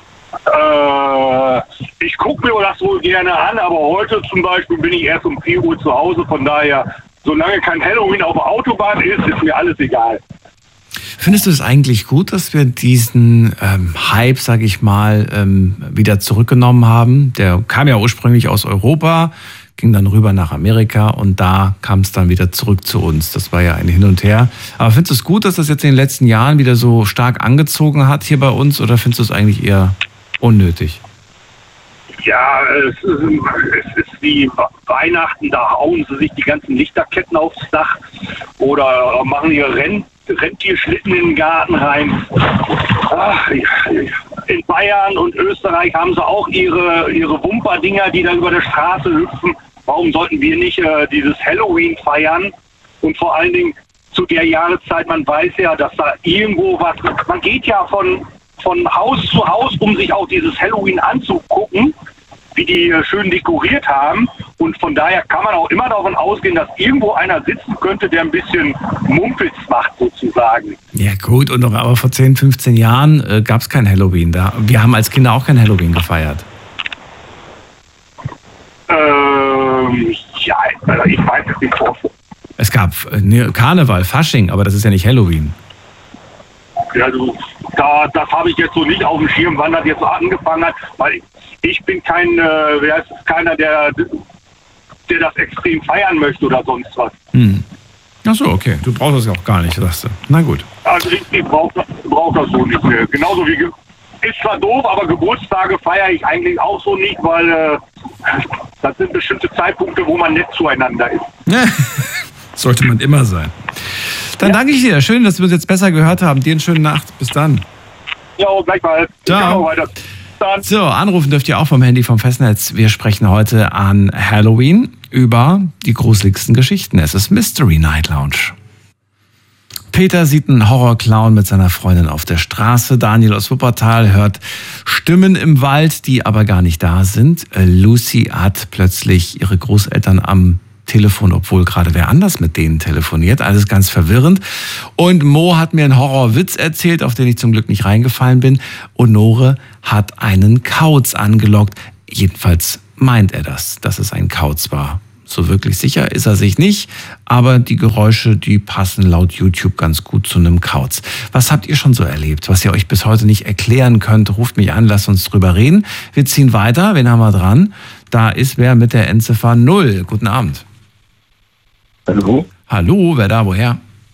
Äh, ich gucke mir das wohl gerne an, aber heute zum Beispiel bin ich erst um vier Uhr zu Hause. Von daher, solange kein Halloween auf der Autobahn ist, ist mir alles egal. Findest du es eigentlich gut, dass wir diesen ähm, Hype, sag ich mal, ähm, wieder zurückgenommen haben? Der kam ja ursprünglich aus Europa, ging dann rüber nach Amerika und da kam es dann wieder zurück zu uns. Das war ja ein Hin und Her. Aber findest du es gut, dass das jetzt in den letzten Jahren wieder so stark angezogen hat hier bei uns oder findest du es eigentlich eher unnötig? Ja, es, es ist wie Weihnachten, da hauen sie sich die ganzen Lichterketten aufs Dach oder machen ihre Rennen. Rentierschlitten in den Garten rein. Ach, in Bayern und Österreich haben sie auch ihre, ihre Wumperdinger, die da über der Straße hüpfen. Warum sollten wir nicht äh, dieses Halloween feiern? Und vor allen Dingen zu der Jahreszeit, man weiß ja, dass da irgendwo was... Man geht ja von, von Haus zu Haus, um sich auch dieses Halloween anzugucken, wie die äh, schön dekoriert haben. Und von daher kann man auch immer davon ausgehen, dass irgendwo einer sitzen könnte, der ein bisschen Mumpitz macht sozusagen. Ja gut, und noch, aber vor zehn, fünfzehn Jahren äh, gab es kein Halloween. Da, wir haben als Kinder auch kein Halloween gefeiert. Ähm, ja, ich weiß es nicht. Es gab äh, ne, Karneval, Fasching, aber das ist ja nicht Halloween. Ja, du, da, das habe ich jetzt so nicht auf dem Schirm, wann das jetzt so angefangen hat, weil ich, ich bin kein, äh, wer ist es, keiner, der, der das extrem feiern möchte oder sonst was. Hm. Ach so, okay. Du brauchst das ja auch gar nicht, sagst du. Na gut. Also ich, ich brauche brauch das so nicht mehr. Genauso wie, ist zwar doof, aber Geburtstage feiere ich eigentlich auch so nicht, weil äh, das sind bestimmte Zeitpunkte, wo man nett zueinander ist. Ja, sollte man immer sein. Dann ja. danke ich dir. Schön, dass wir uns jetzt besser gehört haben. Dir eine schöne Nacht. Bis dann. Ja, gleichfalls. Ciao. Weiter. Dann. So, anrufen dürft ihr auch vom Handy vom Festnetz. Wir sprechen heute an Halloween über die gruseligsten Geschichten. Es ist Mystery Night Lounge. Peter sieht einen Horrorclown mit seiner Freundin auf der Straße. Daniel aus Wuppertal hört Stimmen im Wald, die aber gar nicht da sind. Lucy hat plötzlich ihre Großeltern am Telefon, obwohl gerade wer anders mit denen telefoniert. Alles ganz verwirrend. Und Mo hat mir einen Horrorwitz erzählt, auf den ich zum Glück nicht reingefallen bin. Und Nore hat einen Kauz angelockt. Jedenfalls meint er das, dass es ein Kauz war. So wirklich sicher ist er sich nicht, aber die Geräusche, die passen laut YouTube ganz gut zu einem Kauz. Was habt ihr schon so erlebt, was ihr euch bis heute nicht erklären könnt? Ruft mich an, lasst uns drüber reden. Wir ziehen weiter, wen haben wir dran? Da ist wer mit der Endziffer null. Guten Abend. Hallo? Hallo, wer da, woher?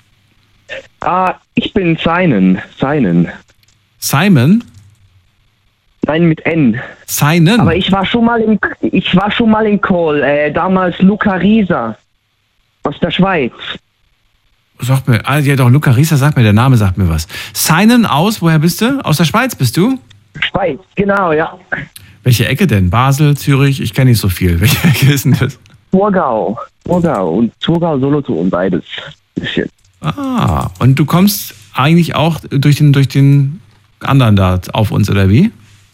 Ah, ich bin Simon. Simon. Simon? Nein, mit N. Simon? Aber ich war schon mal in, ich war schon mal in Call, äh, damals Luca Risa aus der Schweiz. Sagt mir, ah, ja doch, Luca Risa, sagt mir, der Name sagt mir was. Simon aus, woher bist du? Aus der Schweiz bist du? Schweiz, genau, ja. Welche Ecke denn? Basel, Zürich? Ich kenne nicht so viel. Welche Ecke ist denn das? Thurgau. Thurgau und Thurgau, Solothurn, beides. Bisschen. Ah, und du kommst eigentlich auch durch den, durch den anderen da auf uns, oder wie?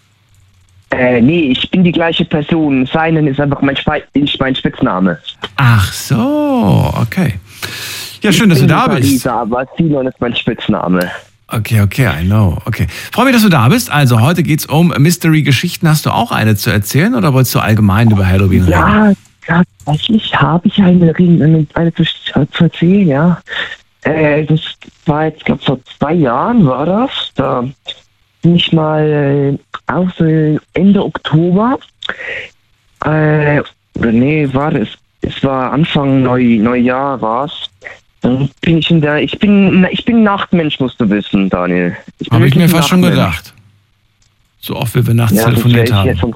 Äh, nee, ich bin die gleiche Person. Seinen ist einfach mein, Spe mein Spitzname. Ach so, okay. Ja, schön, ich dass du da Luca bist. Risa, aber Simon ist mein Spitzname. Okay, okay, I know. Okay. Freue mich, dass du da bist. Also, heute geht's um Mystery-Geschichten. Hast du auch eine zu erzählen oder wolltest du allgemein über Halloween reden? Ja, tatsächlich habe ich eine, eine, eine zu, zu erzählen, ja. Äh, das war jetzt, glaube vor zwei Jahren war das. Da bin ich mal äh, auch so Ende Oktober. Äh, oder nee, war das? Es war Anfang Neu, Neujahr war's. Dann bin ich in der, ich bin, ich bin Nachtmensch, musst du wissen, Daniel. Habe ich mir fast schon gedacht. So oft, wie wir nachts ja, telefoniert haben. Vom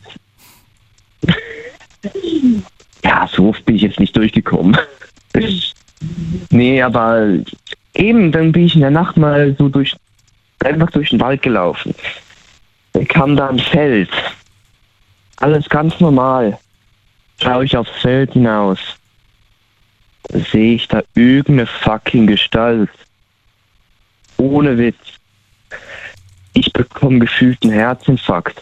ja, so oft bin ich jetzt nicht durchgekommen. Nee, aber eben, dann bin ich in der Nacht mal so durch, einfach durch den Wald gelaufen. Da kam da ein Feld. Alles ganz normal. Schaue ich aufs Feld hinaus. Da sehe ich da irgendeine fucking Gestalt. Ohne Witz. Ich bekomme gefühlt einen Herzinfarkt.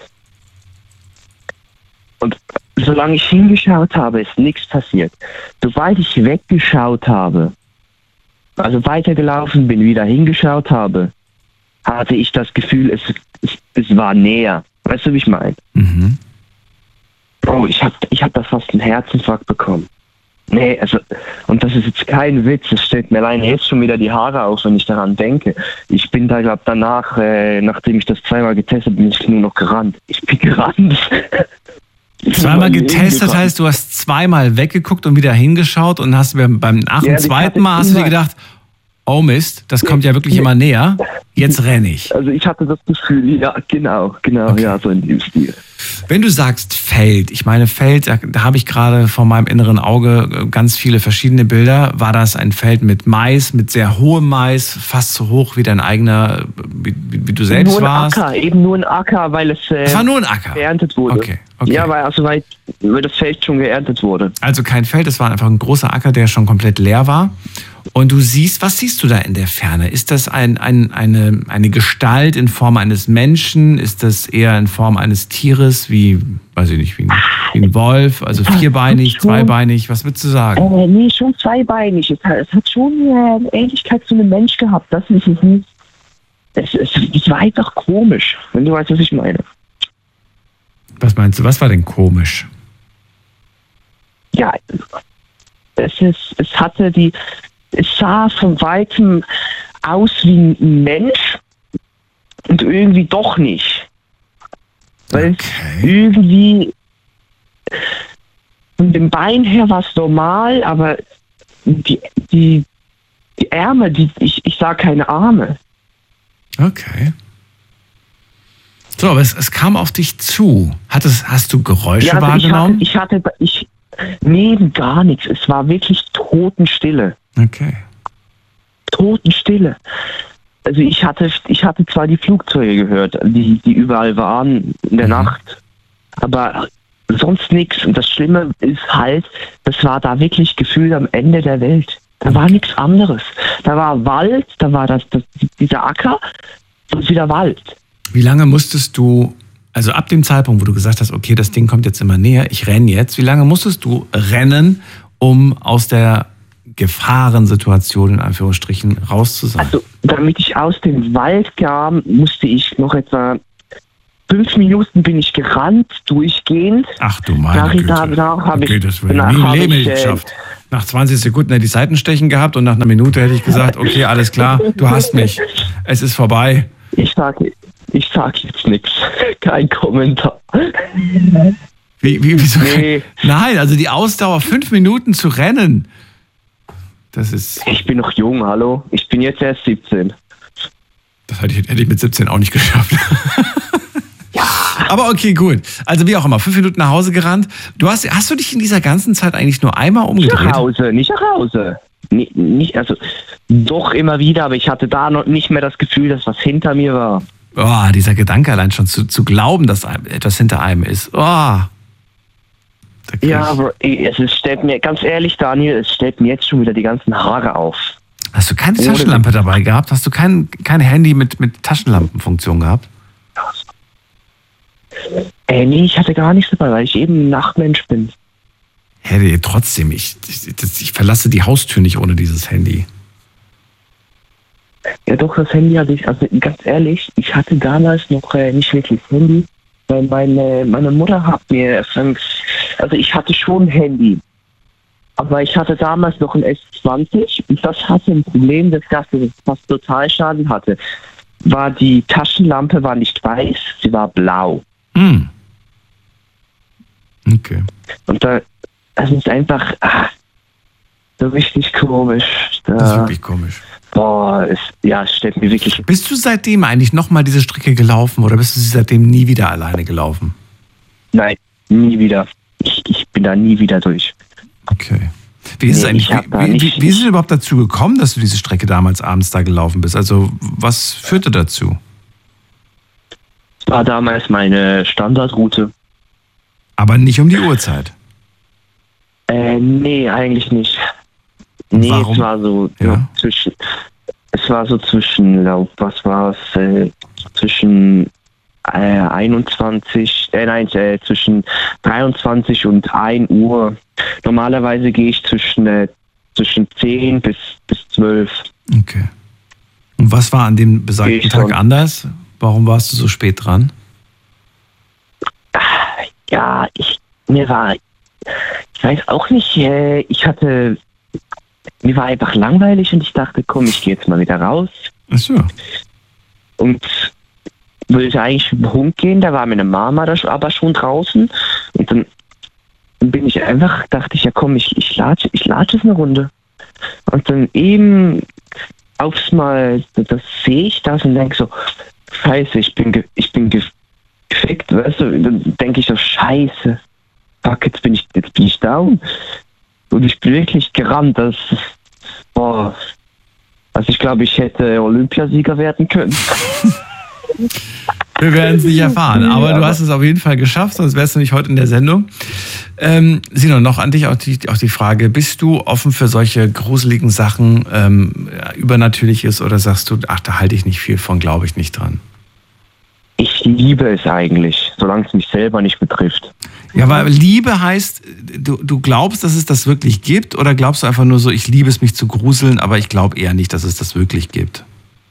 Und solange ich hingeschaut habe, ist nichts passiert. Sobald ich weggeschaut habe, also weitergelaufen bin, wieder hingeschaut habe, hatte ich das Gefühl, es, es, es war näher. Weißt du, wie ich meine? Mhm. Bro, ich hab, ich hab da fast einen Herzinfarkt bekommen. Nee, also, und das ist jetzt kein Witz, es stellt mir alleine jetzt schon wieder die Haare auf, wenn ich daran denke. Ich bin da, glaube danach, äh, nachdem ich das zweimal getestet bin, ich nur noch gerannt. Ich bin gerannt. Zweimal getestet heißt, du hast zweimal weggeguckt und wieder hingeschaut und hast beim, beim nach dem zweiten Mal hast du dir gedacht, oh Mist, das kommt ja wirklich immer näher, jetzt renne ich. Also ich hatte das Gefühl, ja, genau, genau, okay. Ja, so in dem Stil. Wenn du sagst Feld, ich meine Feld, da, da habe ich gerade vor meinem inneren Auge ganz viele verschiedene Bilder. War das ein Feld mit Mais, mit sehr hohem Mais, fast so hoch wie dein eigener, wie, wie du selbst nur ein warst? Acker, eben nur ein Acker, weil es, äh, es war nur ein Acker. geerntet wurde. Okay, okay. Ja, weil, also, weil, weil das Feld schon geerntet wurde. Also kein Feld, es war einfach ein großer Acker, der schon komplett leer war. Und du siehst, was siehst du da in der Ferne? Ist das ein, ein, eine, eine Gestalt in Form eines Menschen? Ist das eher in Form eines Tieres, wie, weiß ich nicht, wie ein, wie ein Wolf, also vierbeinig, zweibeinig? Was würdest du sagen? Äh, nee, schon zweibeinig. Es hat, es hat schon eine Ähnlichkeit zu einem Mensch gehabt. Das ist es nicht. Es, es, es war einfach komisch, wenn du weißt, was ich meine. Was meinst du, was war denn komisch? Ja, es, ist, es hatte die... Es sah von Weitem aus wie ein Mensch und irgendwie doch nicht. Weil okay. es irgendwie von dem Bein her war es normal, aber die, die, die Ärmel, die, ich, ich sah keine Arme. Okay. So, aber es, es kam auf dich zu. Hat es, hast du Geräusche ja, also wahrgenommen? Ich hatte, ich hatte ich, nee, gar nichts. Es war wirklich Totenstille. Okay. Totenstille. Also ich hatte, ich hatte zwar die Flugzeuge gehört, die, die überall waren in der mhm. Nacht, aber sonst nichts. Und das Schlimme ist halt, das war da wirklich gefühlt am Ende der Welt. Da war nichts anderes. Da war Wald, da war das, das dieser Acker und wieder Wald. Wie lange musstest du, also ab dem Zeitpunkt, wo du gesagt hast, okay, das Ding kommt jetzt immer näher, ich renne jetzt, wie lange musstest du rennen, um aus der Gefahrensituation in Anführungsstrichen raus zu sein? Also, damit ich aus dem Wald kam, musste ich noch etwa fünf Minuten bin ich gerannt, durchgehend. Ach du meine Nach, Güte. Danach habe okay, ich, das wäre nie im Leben ich, nicht geschafft. Nach zwanzig Sekunden hätte ich Seitenstechen gehabt und nach einer Minute hätte ich gesagt, okay, alles klar, du hast mich. Es ist vorbei. Ich sage ich sag jetzt nichts. Kein Kommentar. Wie, wie, wieso? Nee. Nein, also die Ausdauer, fünf Minuten zu rennen. Das ist. Ich bin noch jung, hallo. Ich bin jetzt erst siebzehn. Das hätte ich, hätte ich mit siebzehn auch nicht geschafft. Ja. Aber okay, gut. Also wie auch immer, fünf Minuten nach Hause gerannt. Du hast, hast du dich in dieser ganzen Zeit eigentlich nur einmal umgedreht? Nicht nach Hause, nicht nach Hause. Nicht, nicht, also doch immer wieder, aber ich hatte da noch nicht mehr das Gefühl, dass was hinter mir war. Oh, dieser Gedanke allein schon zu, zu glauben, dass etwas hinter einem ist. Oh. Ja, aber es ist, stellt mir, ganz ehrlich, Daniel, es stellt mir jetzt schon wieder die ganzen Haare auf. Hast du keine Taschenlampe dabei gehabt? Hast du kein, kein Handy mit, mit Taschenlampenfunktion gehabt? Äh, nee, ich hatte gar nichts dabei, weil ich eben ein Nachtmensch bin. Hey, trotzdem, ich, ich, ich verlasse die Haustür nicht ohne dieses Handy. Ja doch, das Handy hatte ich, also ganz ehrlich, ich hatte damals noch äh, nicht wirklich Handy, weil meine, meine Mutter hat mir, also ich hatte schon ein Handy, aber ich hatte damals noch ein S zwanzig und das hatte ein Problem, das Ganze fast total Schaden hatte, war die Taschenlampe war nicht weiß, sie war blau. Hm. Okay. Und da, das ist einfach ah, so richtig komisch. Da, das ist wirklich komisch. Boah, es, ja, es stellt mir wirklich... Bist du seitdem eigentlich nochmal diese Strecke gelaufen oder bist du sie seitdem nie wieder alleine gelaufen? Nein, nie wieder. Ich, ich bin da nie wieder durch. Okay. Wie ist, nee, es eigentlich, wie, wie, wie ist es überhaupt dazu gekommen, dass du diese Strecke damals abends da gelaufen bist? Also was führte dazu? Es war damals meine Standardroute. Aber nicht um die Uhrzeit? Äh, nee, eigentlich nicht. Nee, Warum? es war so ja. zwischen, es war so zwischen, was war es, äh, zwischen äh, einundzwanzig, äh, nein, äh, zwischen dreiundzwanzig und ein Uhr. Normalerweise gehe ich zwischen, äh, zwischen zehn bis, bis zwölf. Okay. Und was war an dem besagten Tag schon anders? Warum warst du so spät dran? Ja, ich, mir war, ich weiß auch nicht, äh, ich hatte... Mir war einfach langweilig und ich dachte, komm, ich gehe jetzt mal wieder raus. Ach so. Und wollte eigentlich mit dem Hund gehen, da war meine Mama da aber schon draußen. Und dann, dann bin ich einfach, dachte ich, ja komm, ich, ich latsche ich latsche eine Runde. Und dann eben aufs Mal, das sehe ich das und denke so, scheiße, ich bin, ge, ich bin ge, gefickt, weißt du? Dann denke ich so, scheiße, fuck, jetzt bin ich, jetzt bin ich down. Und ich bin wirklich gerannt. Das, boah. Also ich glaube, ich hätte Olympiasieger werden können. Wir werden es nicht erfahren, aber ja, du hast es auf jeden Fall geschafft, sonst wärst du nicht heute in der Sendung. Ähm, Sino, noch an dich auch die, auch die Frage, bist du offen für solche gruseligen Sachen, ähm, Übernatürliches, oder sagst du, ach, da halte ich nicht viel von, glaube ich nicht dran? Ich liebe es eigentlich, solange es mich selber nicht betrifft. Ja, weil Liebe heißt, du, du glaubst, dass es das wirklich gibt, oder glaubst du einfach nur so, ich liebe es, mich zu gruseln, aber ich glaube eher nicht, dass es das wirklich gibt?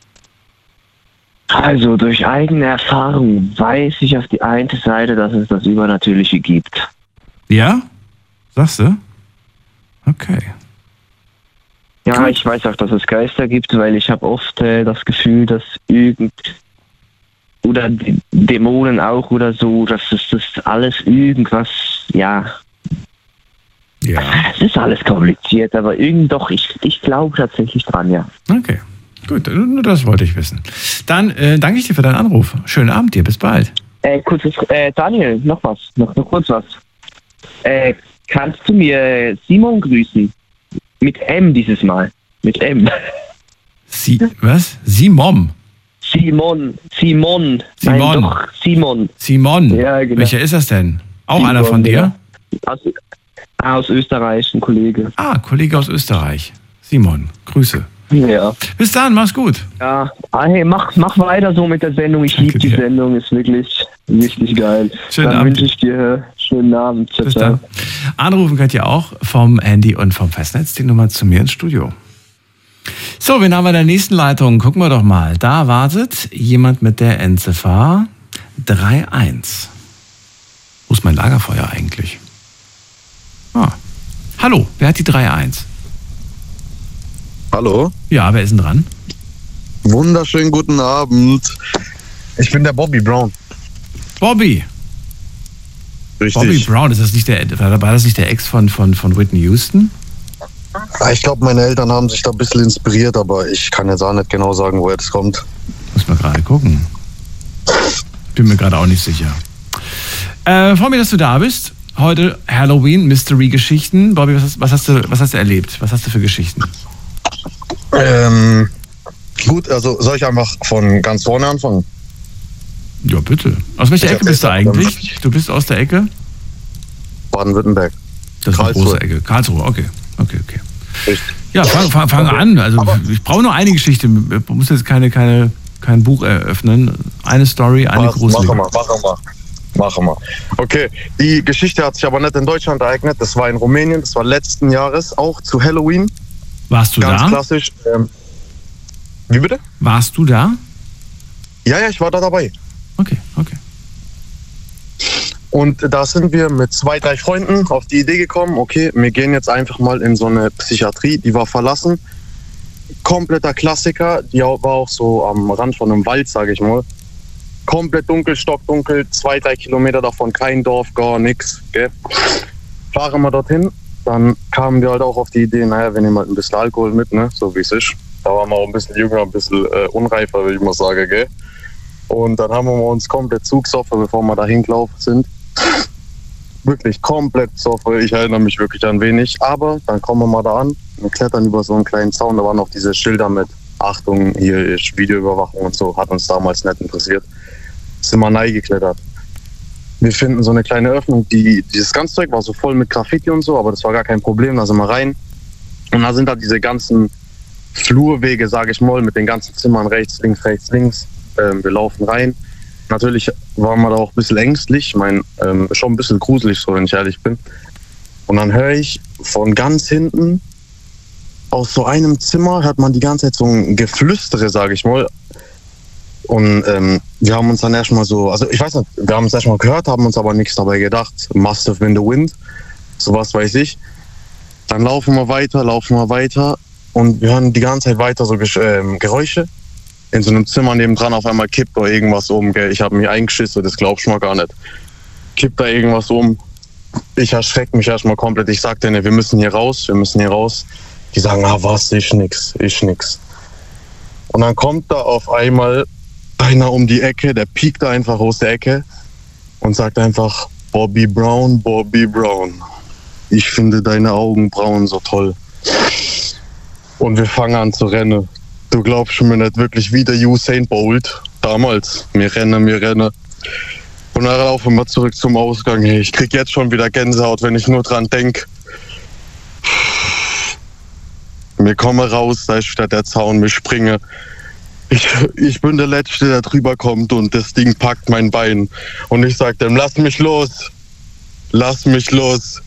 Also durch eigene Erfahrung weiß ich auf die eine Seite, dass es das Übernatürliche gibt. Ja? Sagst du? Okay. Ja, Gut. Ich weiß auch, dass es Geister gibt, weil ich habe oft äh, das Gefühl, dass irgend... oder Dämonen auch oder so, dass das, das alles irgendwas, ja. Ja. Es ist alles kompliziert, aber irgend doch, ich, ich glaube tatsächlich dran, ja. Okay, gut, nur das wollte ich wissen. Dann äh, danke ich dir für deinen Anruf. Schönen Abend dir, bis bald. Äh, kurzes, äh, Daniel, noch was, noch, noch kurz was. Äh, kannst du mir Simon grüßen? Mit M dieses Mal, mit M. Sie, was? Simon? Simon, Simon, Simon. Nein, doch, Simon. Simon, ja, genau. Welcher ist das denn? Auch Simon, einer von dir? Aus, aus Österreich, ein Kollege. Ah, Kollege aus Österreich. Simon, Grüße. Ja. Bis dann, mach's gut. Ja, ah, hey, mach, mach weiter so mit der Sendung. Ich liebe die dir. Sendung, ist wirklich richtig geil. Schönen Dann Abend. wünsche ich dir schönen Abend. Ciao, Bis ciao. dann. Anrufen könnt ihr auch vom Handy und vom Festnetz die Nummer zu mir ins Studio. So, wen haben wir in der nächsten Leitung? Gucken wir doch mal. Da wartet jemand mit der Endziffer drei eins. Wo ist mein Lagerfeuer eigentlich? Ah. Hallo, wer hat die drei eins? Hallo? Ja, wer ist denn dran? Wunderschönen guten Abend. Ich bin der Bobby Brown. Bobby. Richtig. Bobby Brown, ist das nicht der, war das nicht der Ex von, von, von Whitney Houston? Ich glaube, meine Eltern haben sich da ein bisschen inspiriert, aber ich kann jetzt auch nicht genau sagen, woher das kommt. Muss mal gerade gucken. Bin mir gerade auch nicht sicher. Äh, freue mich, dass du da bist. Heute Halloween, Mystery-Geschichten. Bobby, was hast, was, hast du, was hast du erlebt? Was hast du für Geschichten? Ähm, gut, also soll ich einfach von ganz vorne anfangen? Ja, bitte. Aus welcher Ich Ecke bist du eigentlich? Du bist aus der Ecke? Baden-Württemberg. Das ist eine Karlsruhe. große Ecke. Karlsruhe, okay. Okay, okay. Richtig. Ja, fang, fang, fang an. Also ich brauche nur eine Geschichte. Man muss jetzt keine, keine, kein Buch eröffnen. Eine Story, eine Was? gruselige. Machen wir, machen wir. Machen wir. Okay, die Geschichte hat sich aber nicht in Deutschland ereignet. Das war in Rumänien. Das war letzten Jahres, auch zu Halloween. Warst du Ganz da? klassisch. Ähm, wie bitte? Warst du da? Ja, ja, ich war da dabei. Okay, okay. Und da sind wir mit zwei, drei Freunden auf die Idee gekommen, okay, wir gehen jetzt einfach mal in so eine Psychiatrie, die war verlassen. Kompletter Klassiker, die war auch so am Rand von einem Wald, sage ich mal. Komplett dunkel, stockdunkel, zwei, drei Kilometer davon, kein Dorf, gar nichts. Gell? Fahren wir dorthin, dann kamen wir halt auch auf die Idee, naja, wir nehmen halt ein bisschen Alkohol mit, ne, so wie es ist. Da waren wir auch ein bisschen jünger, ein bisschen äh, unreifer, würde ich mal sagen, gell. Und dann haben wir uns komplett zugesoffen, bevor wir da hingelaufen sind. Wirklich komplett besoffen, ich erinnere mich wirklich an wenig. Aber dann kommen wir mal da an, wir klettern über so einen kleinen Zaun, da waren noch diese Schilder mit Achtung, hier ist Videoüberwachung und so, hat uns damals nicht interessiert. Sind wir reingeklettert. Wir finden so eine kleine Öffnung, die, dieses ganze Zeug war so voll mit Graffiti und so, aber das war gar kein Problem, da sind wir rein. Und da sind da diese ganzen Flurwege, sage ich mal, mit den ganzen Zimmern rechts, links, rechts, links. Ähm, wir laufen rein. Natürlich waren wir da auch ein bisschen ängstlich, ich meine, ähm, schon ein bisschen gruselig, so wenn ich ehrlich bin. Und dann höre ich von ganz hinten, aus so einem Zimmer hört man die ganze Zeit so ein Geflüstere, sage ich mal. Und ähm, wir haben uns dann erstmal so, also ich weiß nicht, wir haben es erstmal gehört, haben uns aber nichts dabei gedacht. Must have been the wind, sowas weiß ich. Dann laufen wir weiter, laufen wir weiter und wir hören die ganze Zeit weiter so ähm, Geräusche. In so einem Zimmer nebendran auf einmal kippt da irgendwas um, gell. Ich habe mich eingeschissen, das glaubst du mal gar nicht. Kippt da irgendwas um. Ich erschrecke mich erstmal komplett. Ich sag denen, wir müssen hier raus, wir müssen hier raus. Die sagen, ah was, ist nix, ist nix. Und dann kommt da auf einmal einer um die Ecke, der piekt da einfach aus der Ecke und sagt einfach, Bobby Brown, Bobby Brown. Ich finde deine Augenbrauen so toll. Und wir fangen an zu rennen. Du glaubst mir nicht, wirklich wie der Usain Bolt damals. Wir rennen, wir rennen. Und dann laufen wir zurück zum Ausgang. Hey, ich krieg jetzt schon wieder Gänsehaut, wenn ich nur dran denke. Wir kommen raus, da ist wieder der Zaun, wir springen. Ich, ich bin der Letzte, der drüber kommt und das Ding packt mein Bein. Und ich sag dem, lass mich los. Lass mich los.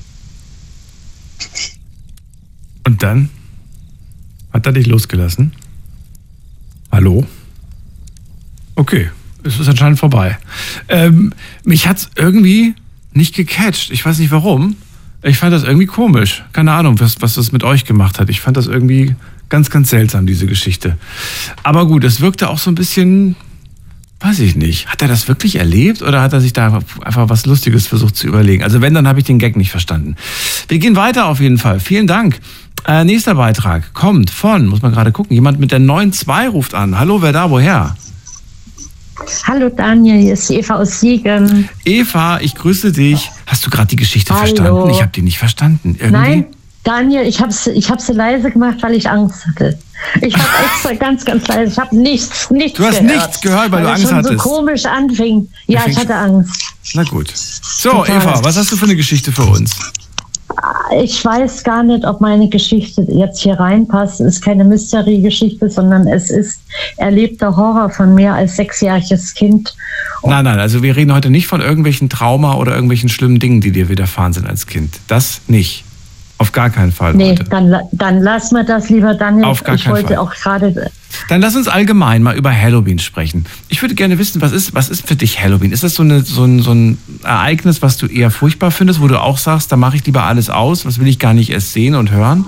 Und dann? Hat er dich losgelassen? Hallo? Okay, es ist anscheinend vorbei. Ähm, mich hat's irgendwie nicht gecatcht. Ich weiß nicht warum. Ich fand das irgendwie komisch. Keine Ahnung, was, was das mit euch gemacht hat. Ich fand das irgendwie ganz, ganz seltsam, diese Geschichte. Aber gut, es wirkte auch so ein bisschen, weiß ich nicht. Hat er das wirklich erlebt oder hat er sich da einfach was Lustiges versucht zu überlegen? Also wenn, dann habe ich den Gag nicht verstanden. Wir gehen weiter auf jeden Fall. Vielen Dank. Äh, nächster Beitrag kommt von, muss man gerade gucken, jemand mit der neun zwei ruft an. Hallo, wer da, woher? Hallo Daniel, hier ist Eva aus Siegen. Eva, ich grüße dich. Hast du gerade die Geschichte Hallo. verstanden? Ich habe die nicht verstanden. Irgendwie? Nein, Daniel, ich habe ich hab sie leise gemacht, weil ich Angst hatte. Ich habe extra ganz, ganz leise, ich habe nichts, nichts Du hast gehört, nichts gehört, weil, weil du Angst es schon hattest. so komisch anfing. Ja, ich hatte Angst. Na gut. So, Total. Eva, was hast du für eine Geschichte für uns? Ich weiß gar nicht, ob meine Geschichte jetzt hier reinpasst. Es ist keine Mystery-Geschichte, sondern es ist erlebter Horror von mir als sechsjähriges Kind. Nein, nein, also wir reden heute nicht von irgendwelchen Trauma oder irgendwelchen schlimmen Dingen, die dir widerfahren sind als Kind. Das nicht. Auf gar keinen Fall. Nee, heute. dann, dann lass mir das lieber, Daniel. Auf gar ich keinen wollte Fall. auch gerade. Dann lass uns allgemein mal über Halloween sprechen. Ich würde gerne wissen, was ist, was ist für dich Halloween? Ist das so, eine, so, ein, so ein Ereignis, was du eher furchtbar findest, wo du auch sagst, da mache ich lieber alles aus, was will ich gar nicht erst sehen und hören?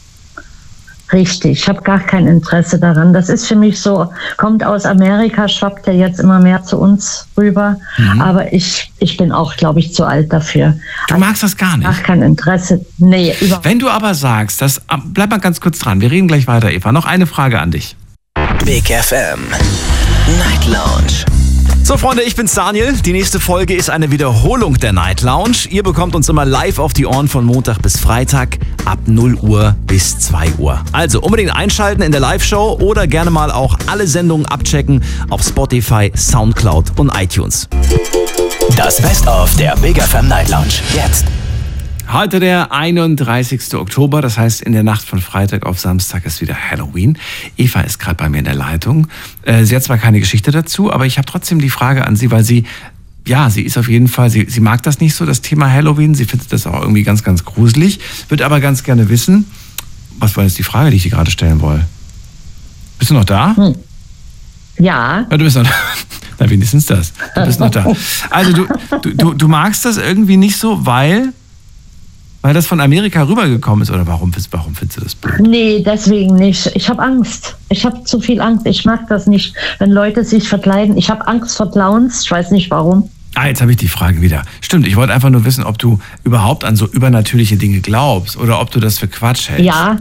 Richtig, ich habe gar kein Interesse daran. Das ist für mich so, kommt aus Amerika, schwappt ja jetzt immer mehr zu uns rüber. Mhm. Aber ich, ich bin auch, glaube ich, zu alt dafür. Du also, magst das gar nicht? Gar kein Interesse. Nee, überhaupt. Wenn du aber sagst, dass, bleib mal ganz kurz dran, wir reden gleich weiter, Eva. Noch eine Frage an dich. Big F M Night Lounge. So Freunde, ich bin's Daniel. Die nächste Folge ist eine Wiederholung der Night Lounge. Ihr bekommt uns immer live auf die Ohren von Montag bis Freitag ab null Uhr bis zwei Uhr. Also unbedingt einschalten in der Live-Show oder gerne mal auch alle Sendungen abchecken auf Spotify, Soundcloud und iTunes. Das Best-of der Big F M Night Lounge. Jetzt. Heute der einunddreißigste Oktober, das heißt in der Nacht von Freitag auf Samstag ist wieder Halloween. Eva ist gerade bei mir in der Leitung. Sie hat zwar keine Geschichte dazu, aber ich habe trotzdem die Frage an sie, weil sie, ja, sie ist auf jeden Fall, sie, sie mag das nicht so, das Thema Halloween. Sie findet das auch irgendwie ganz, ganz gruselig, wird aber ganz gerne wissen, was war jetzt die Frage, die ich dir gerade stellen wollte? Bist du noch da? Hm. Ja. Ja, du bist noch da. Na, wenigstens das. Du bist noch da. Also du, du, du, du magst das irgendwie nicht so, weil... Weil das von Amerika rübergekommen ist? Oder warum, warum findest du das blöd? Nee, deswegen nicht. Ich habe Angst. Ich habe zu viel Angst. Ich mag das nicht, wenn Leute sich verkleiden. Ich habe Angst vor Clowns. Ich weiß nicht warum. Ah, jetzt habe ich die Frage wieder. Stimmt, ich wollte einfach nur wissen, ob du überhaupt an so übernatürliche Dinge glaubst oder ob du das für Quatsch hältst. Ja.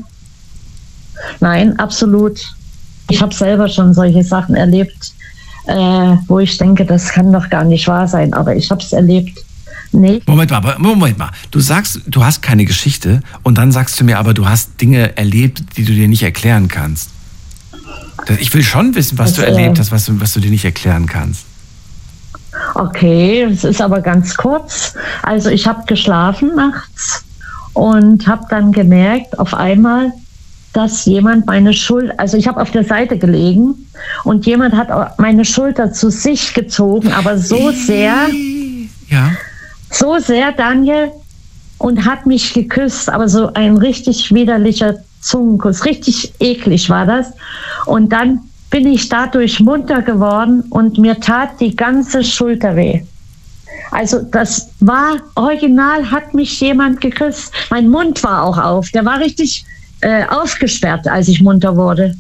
Nein, absolut. Ich habe selber schon solche Sachen erlebt, äh, wo ich denke, das kann doch gar nicht wahr sein. Aber ich habe es erlebt. Nee. Moment mal, Moment mal. Du sagst, du hast keine Geschichte und dann sagst du mir aber, du hast Dinge erlebt, die du dir nicht erklären kannst. Ich will schon wissen, was das, du erlebt hast, was du, was du dir nicht erklären kannst. Okay, es ist aber ganz kurz. Also ich habe geschlafen nachts und habe dann gemerkt, auf einmal, dass jemand meine Schulter, also ich habe auf der Seite gelegen und jemand hat meine Schulter zu sich gezogen, aber so sehr... Ja. So sehr, Daniel, und hat mich geküsst, aber so ein richtig widerlicher Zungenkuss, richtig eklig war das. Und dann bin ich dadurch munter geworden und mir tat die ganze Schulter weh. Also das war original, hat mich jemand geküsst. Mein Mund war auch auf, der war richtig äh, aufgesperrt, als ich munter wurde.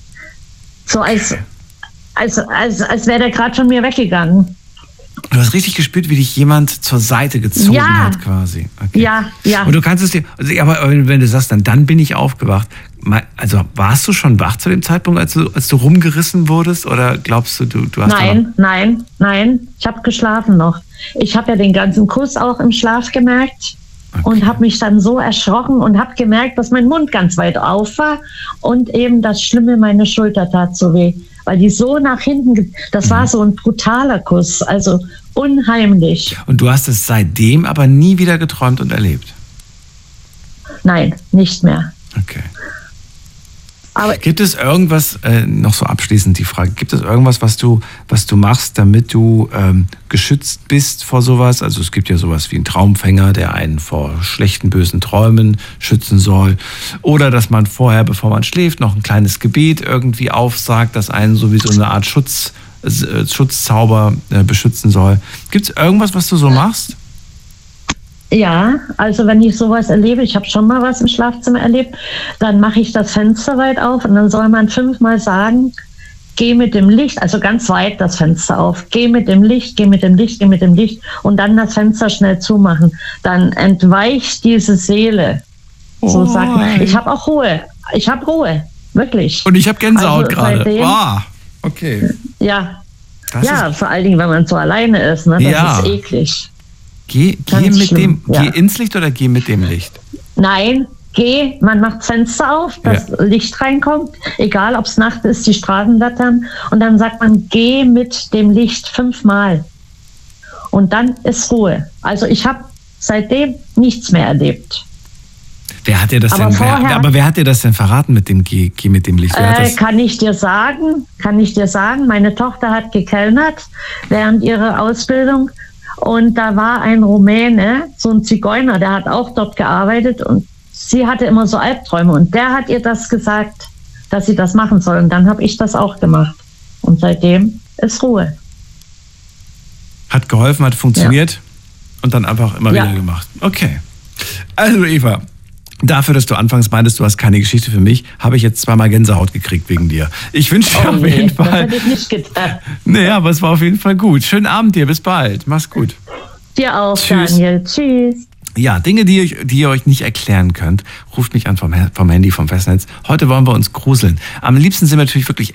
So als, als, als, als wäre der gerade von mir weggegangen. Du hast richtig gespürt, wie dich jemand zur Seite gezogen ja. hat quasi. Okay. Ja, ja. Und du kannst es dir, also, aber wenn du sagst, dann, dann bin ich aufgewacht. Also warst du schon wach zu dem Zeitpunkt, als du, als du rumgerissen wurdest? Oder glaubst du, du, du hast Nein, nein, nein. Ich habe geschlafen noch. Ich habe ja den ganzen Kuss auch im Schlaf gemerkt. Okay. Und habe mich dann so erschrocken und habe gemerkt, dass mein Mund ganz weit auf war. Und eben das Schlimme, meine Schulter tat so weh. Weil die so nach hinten, das mhm. war so ein brutaler Kuss, also unheimlich. Und du hast es seitdem aber nie wieder geträumt und erlebt? Nein, nicht mehr. Okay. Aber gibt es irgendwas, äh, noch so abschließend die Frage, gibt es irgendwas, was du, was du machst, damit du ähm, geschützt bist vor sowas? Also es gibt ja sowas wie einen Traumfänger, der einen vor schlechten, bösen Träumen schützen soll. Oder dass man vorher, bevor man schläft, noch ein kleines Gebet irgendwie aufsagt, das einen sowieso eine Art Schutz, äh, Schutzzauber äh, beschützen soll. Gibt es irgendwas, was du so machst? Ja, also wenn ich sowas erlebe, ich habe schon mal was im Schlafzimmer erlebt, dann mache ich das Fenster weit auf und dann soll man fünfmal sagen, geh mit dem Licht, also ganz weit das Fenster auf, geh mit dem Licht, geh mit dem Licht, geh mit dem Licht und dann das Fenster schnell zumachen. Dann entweicht diese Seele. So oh, sagt man. Ich habe auch Ruhe. Ich habe Ruhe. Wirklich. Und ich habe Gänsehaut also gerade. Wow. Okay. Ja. Das ja, vor allen Dingen, wenn man so alleine ist, ne? Das ja. ist eklig. Geh, geh, mit dem, ja. geh ins Licht oder geh mit dem Licht? Nein, geh, man macht Fenster auf, dass ja. Licht reinkommt, egal ob es Nacht ist, die Straßenlaternen. Und dann sagt man, geh mit dem Licht fünfmal. Und dann ist Ruhe. Also ich habe seitdem nichts mehr erlebt. Wer hat dir das Aber denn, vorher- wer, aber wer hat dir das denn verraten mit dem Geh, Geh mit dem Licht? Wer hat Äh, das? kann ich dir sagen, kann ich dir sagen, meine Tochter hat gekellnert während ihrer Ausbildung und da war ein Rumäne, so ein Zigeuner, der hat auch dort gearbeitet und sie hatte immer so Albträume und der hat ihr das gesagt, dass sie das machen soll und dann habe ich das auch gemacht und seitdem ist Ruhe. Hat geholfen, hat funktioniert Ja. und dann einfach immer Ja. wieder gemacht. Okay. Also Eva, dafür, dass du anfangs meintest, du hast keine Geschichte für mich, habe ich jetzt zweimal Gänsehaut gekriegt wegen dir. Ich wünsche dir Oh, auf nee, jeden das Fall... hätte ich nicht gedacht. Naja, aber es war auf jeden Fall gut. Schönen Abend dir, bis bald. Mach's gut. Dir auch, Tschüss. Daniel. Tschüss. Ja, Dinge, die ihr, die ihr euch nicht erklären könnt, ruft mich an vom, vom Handy, vom Festnetz. Heute wollen wir uns gruseln. Am liebsten sind wir natürlich wirklich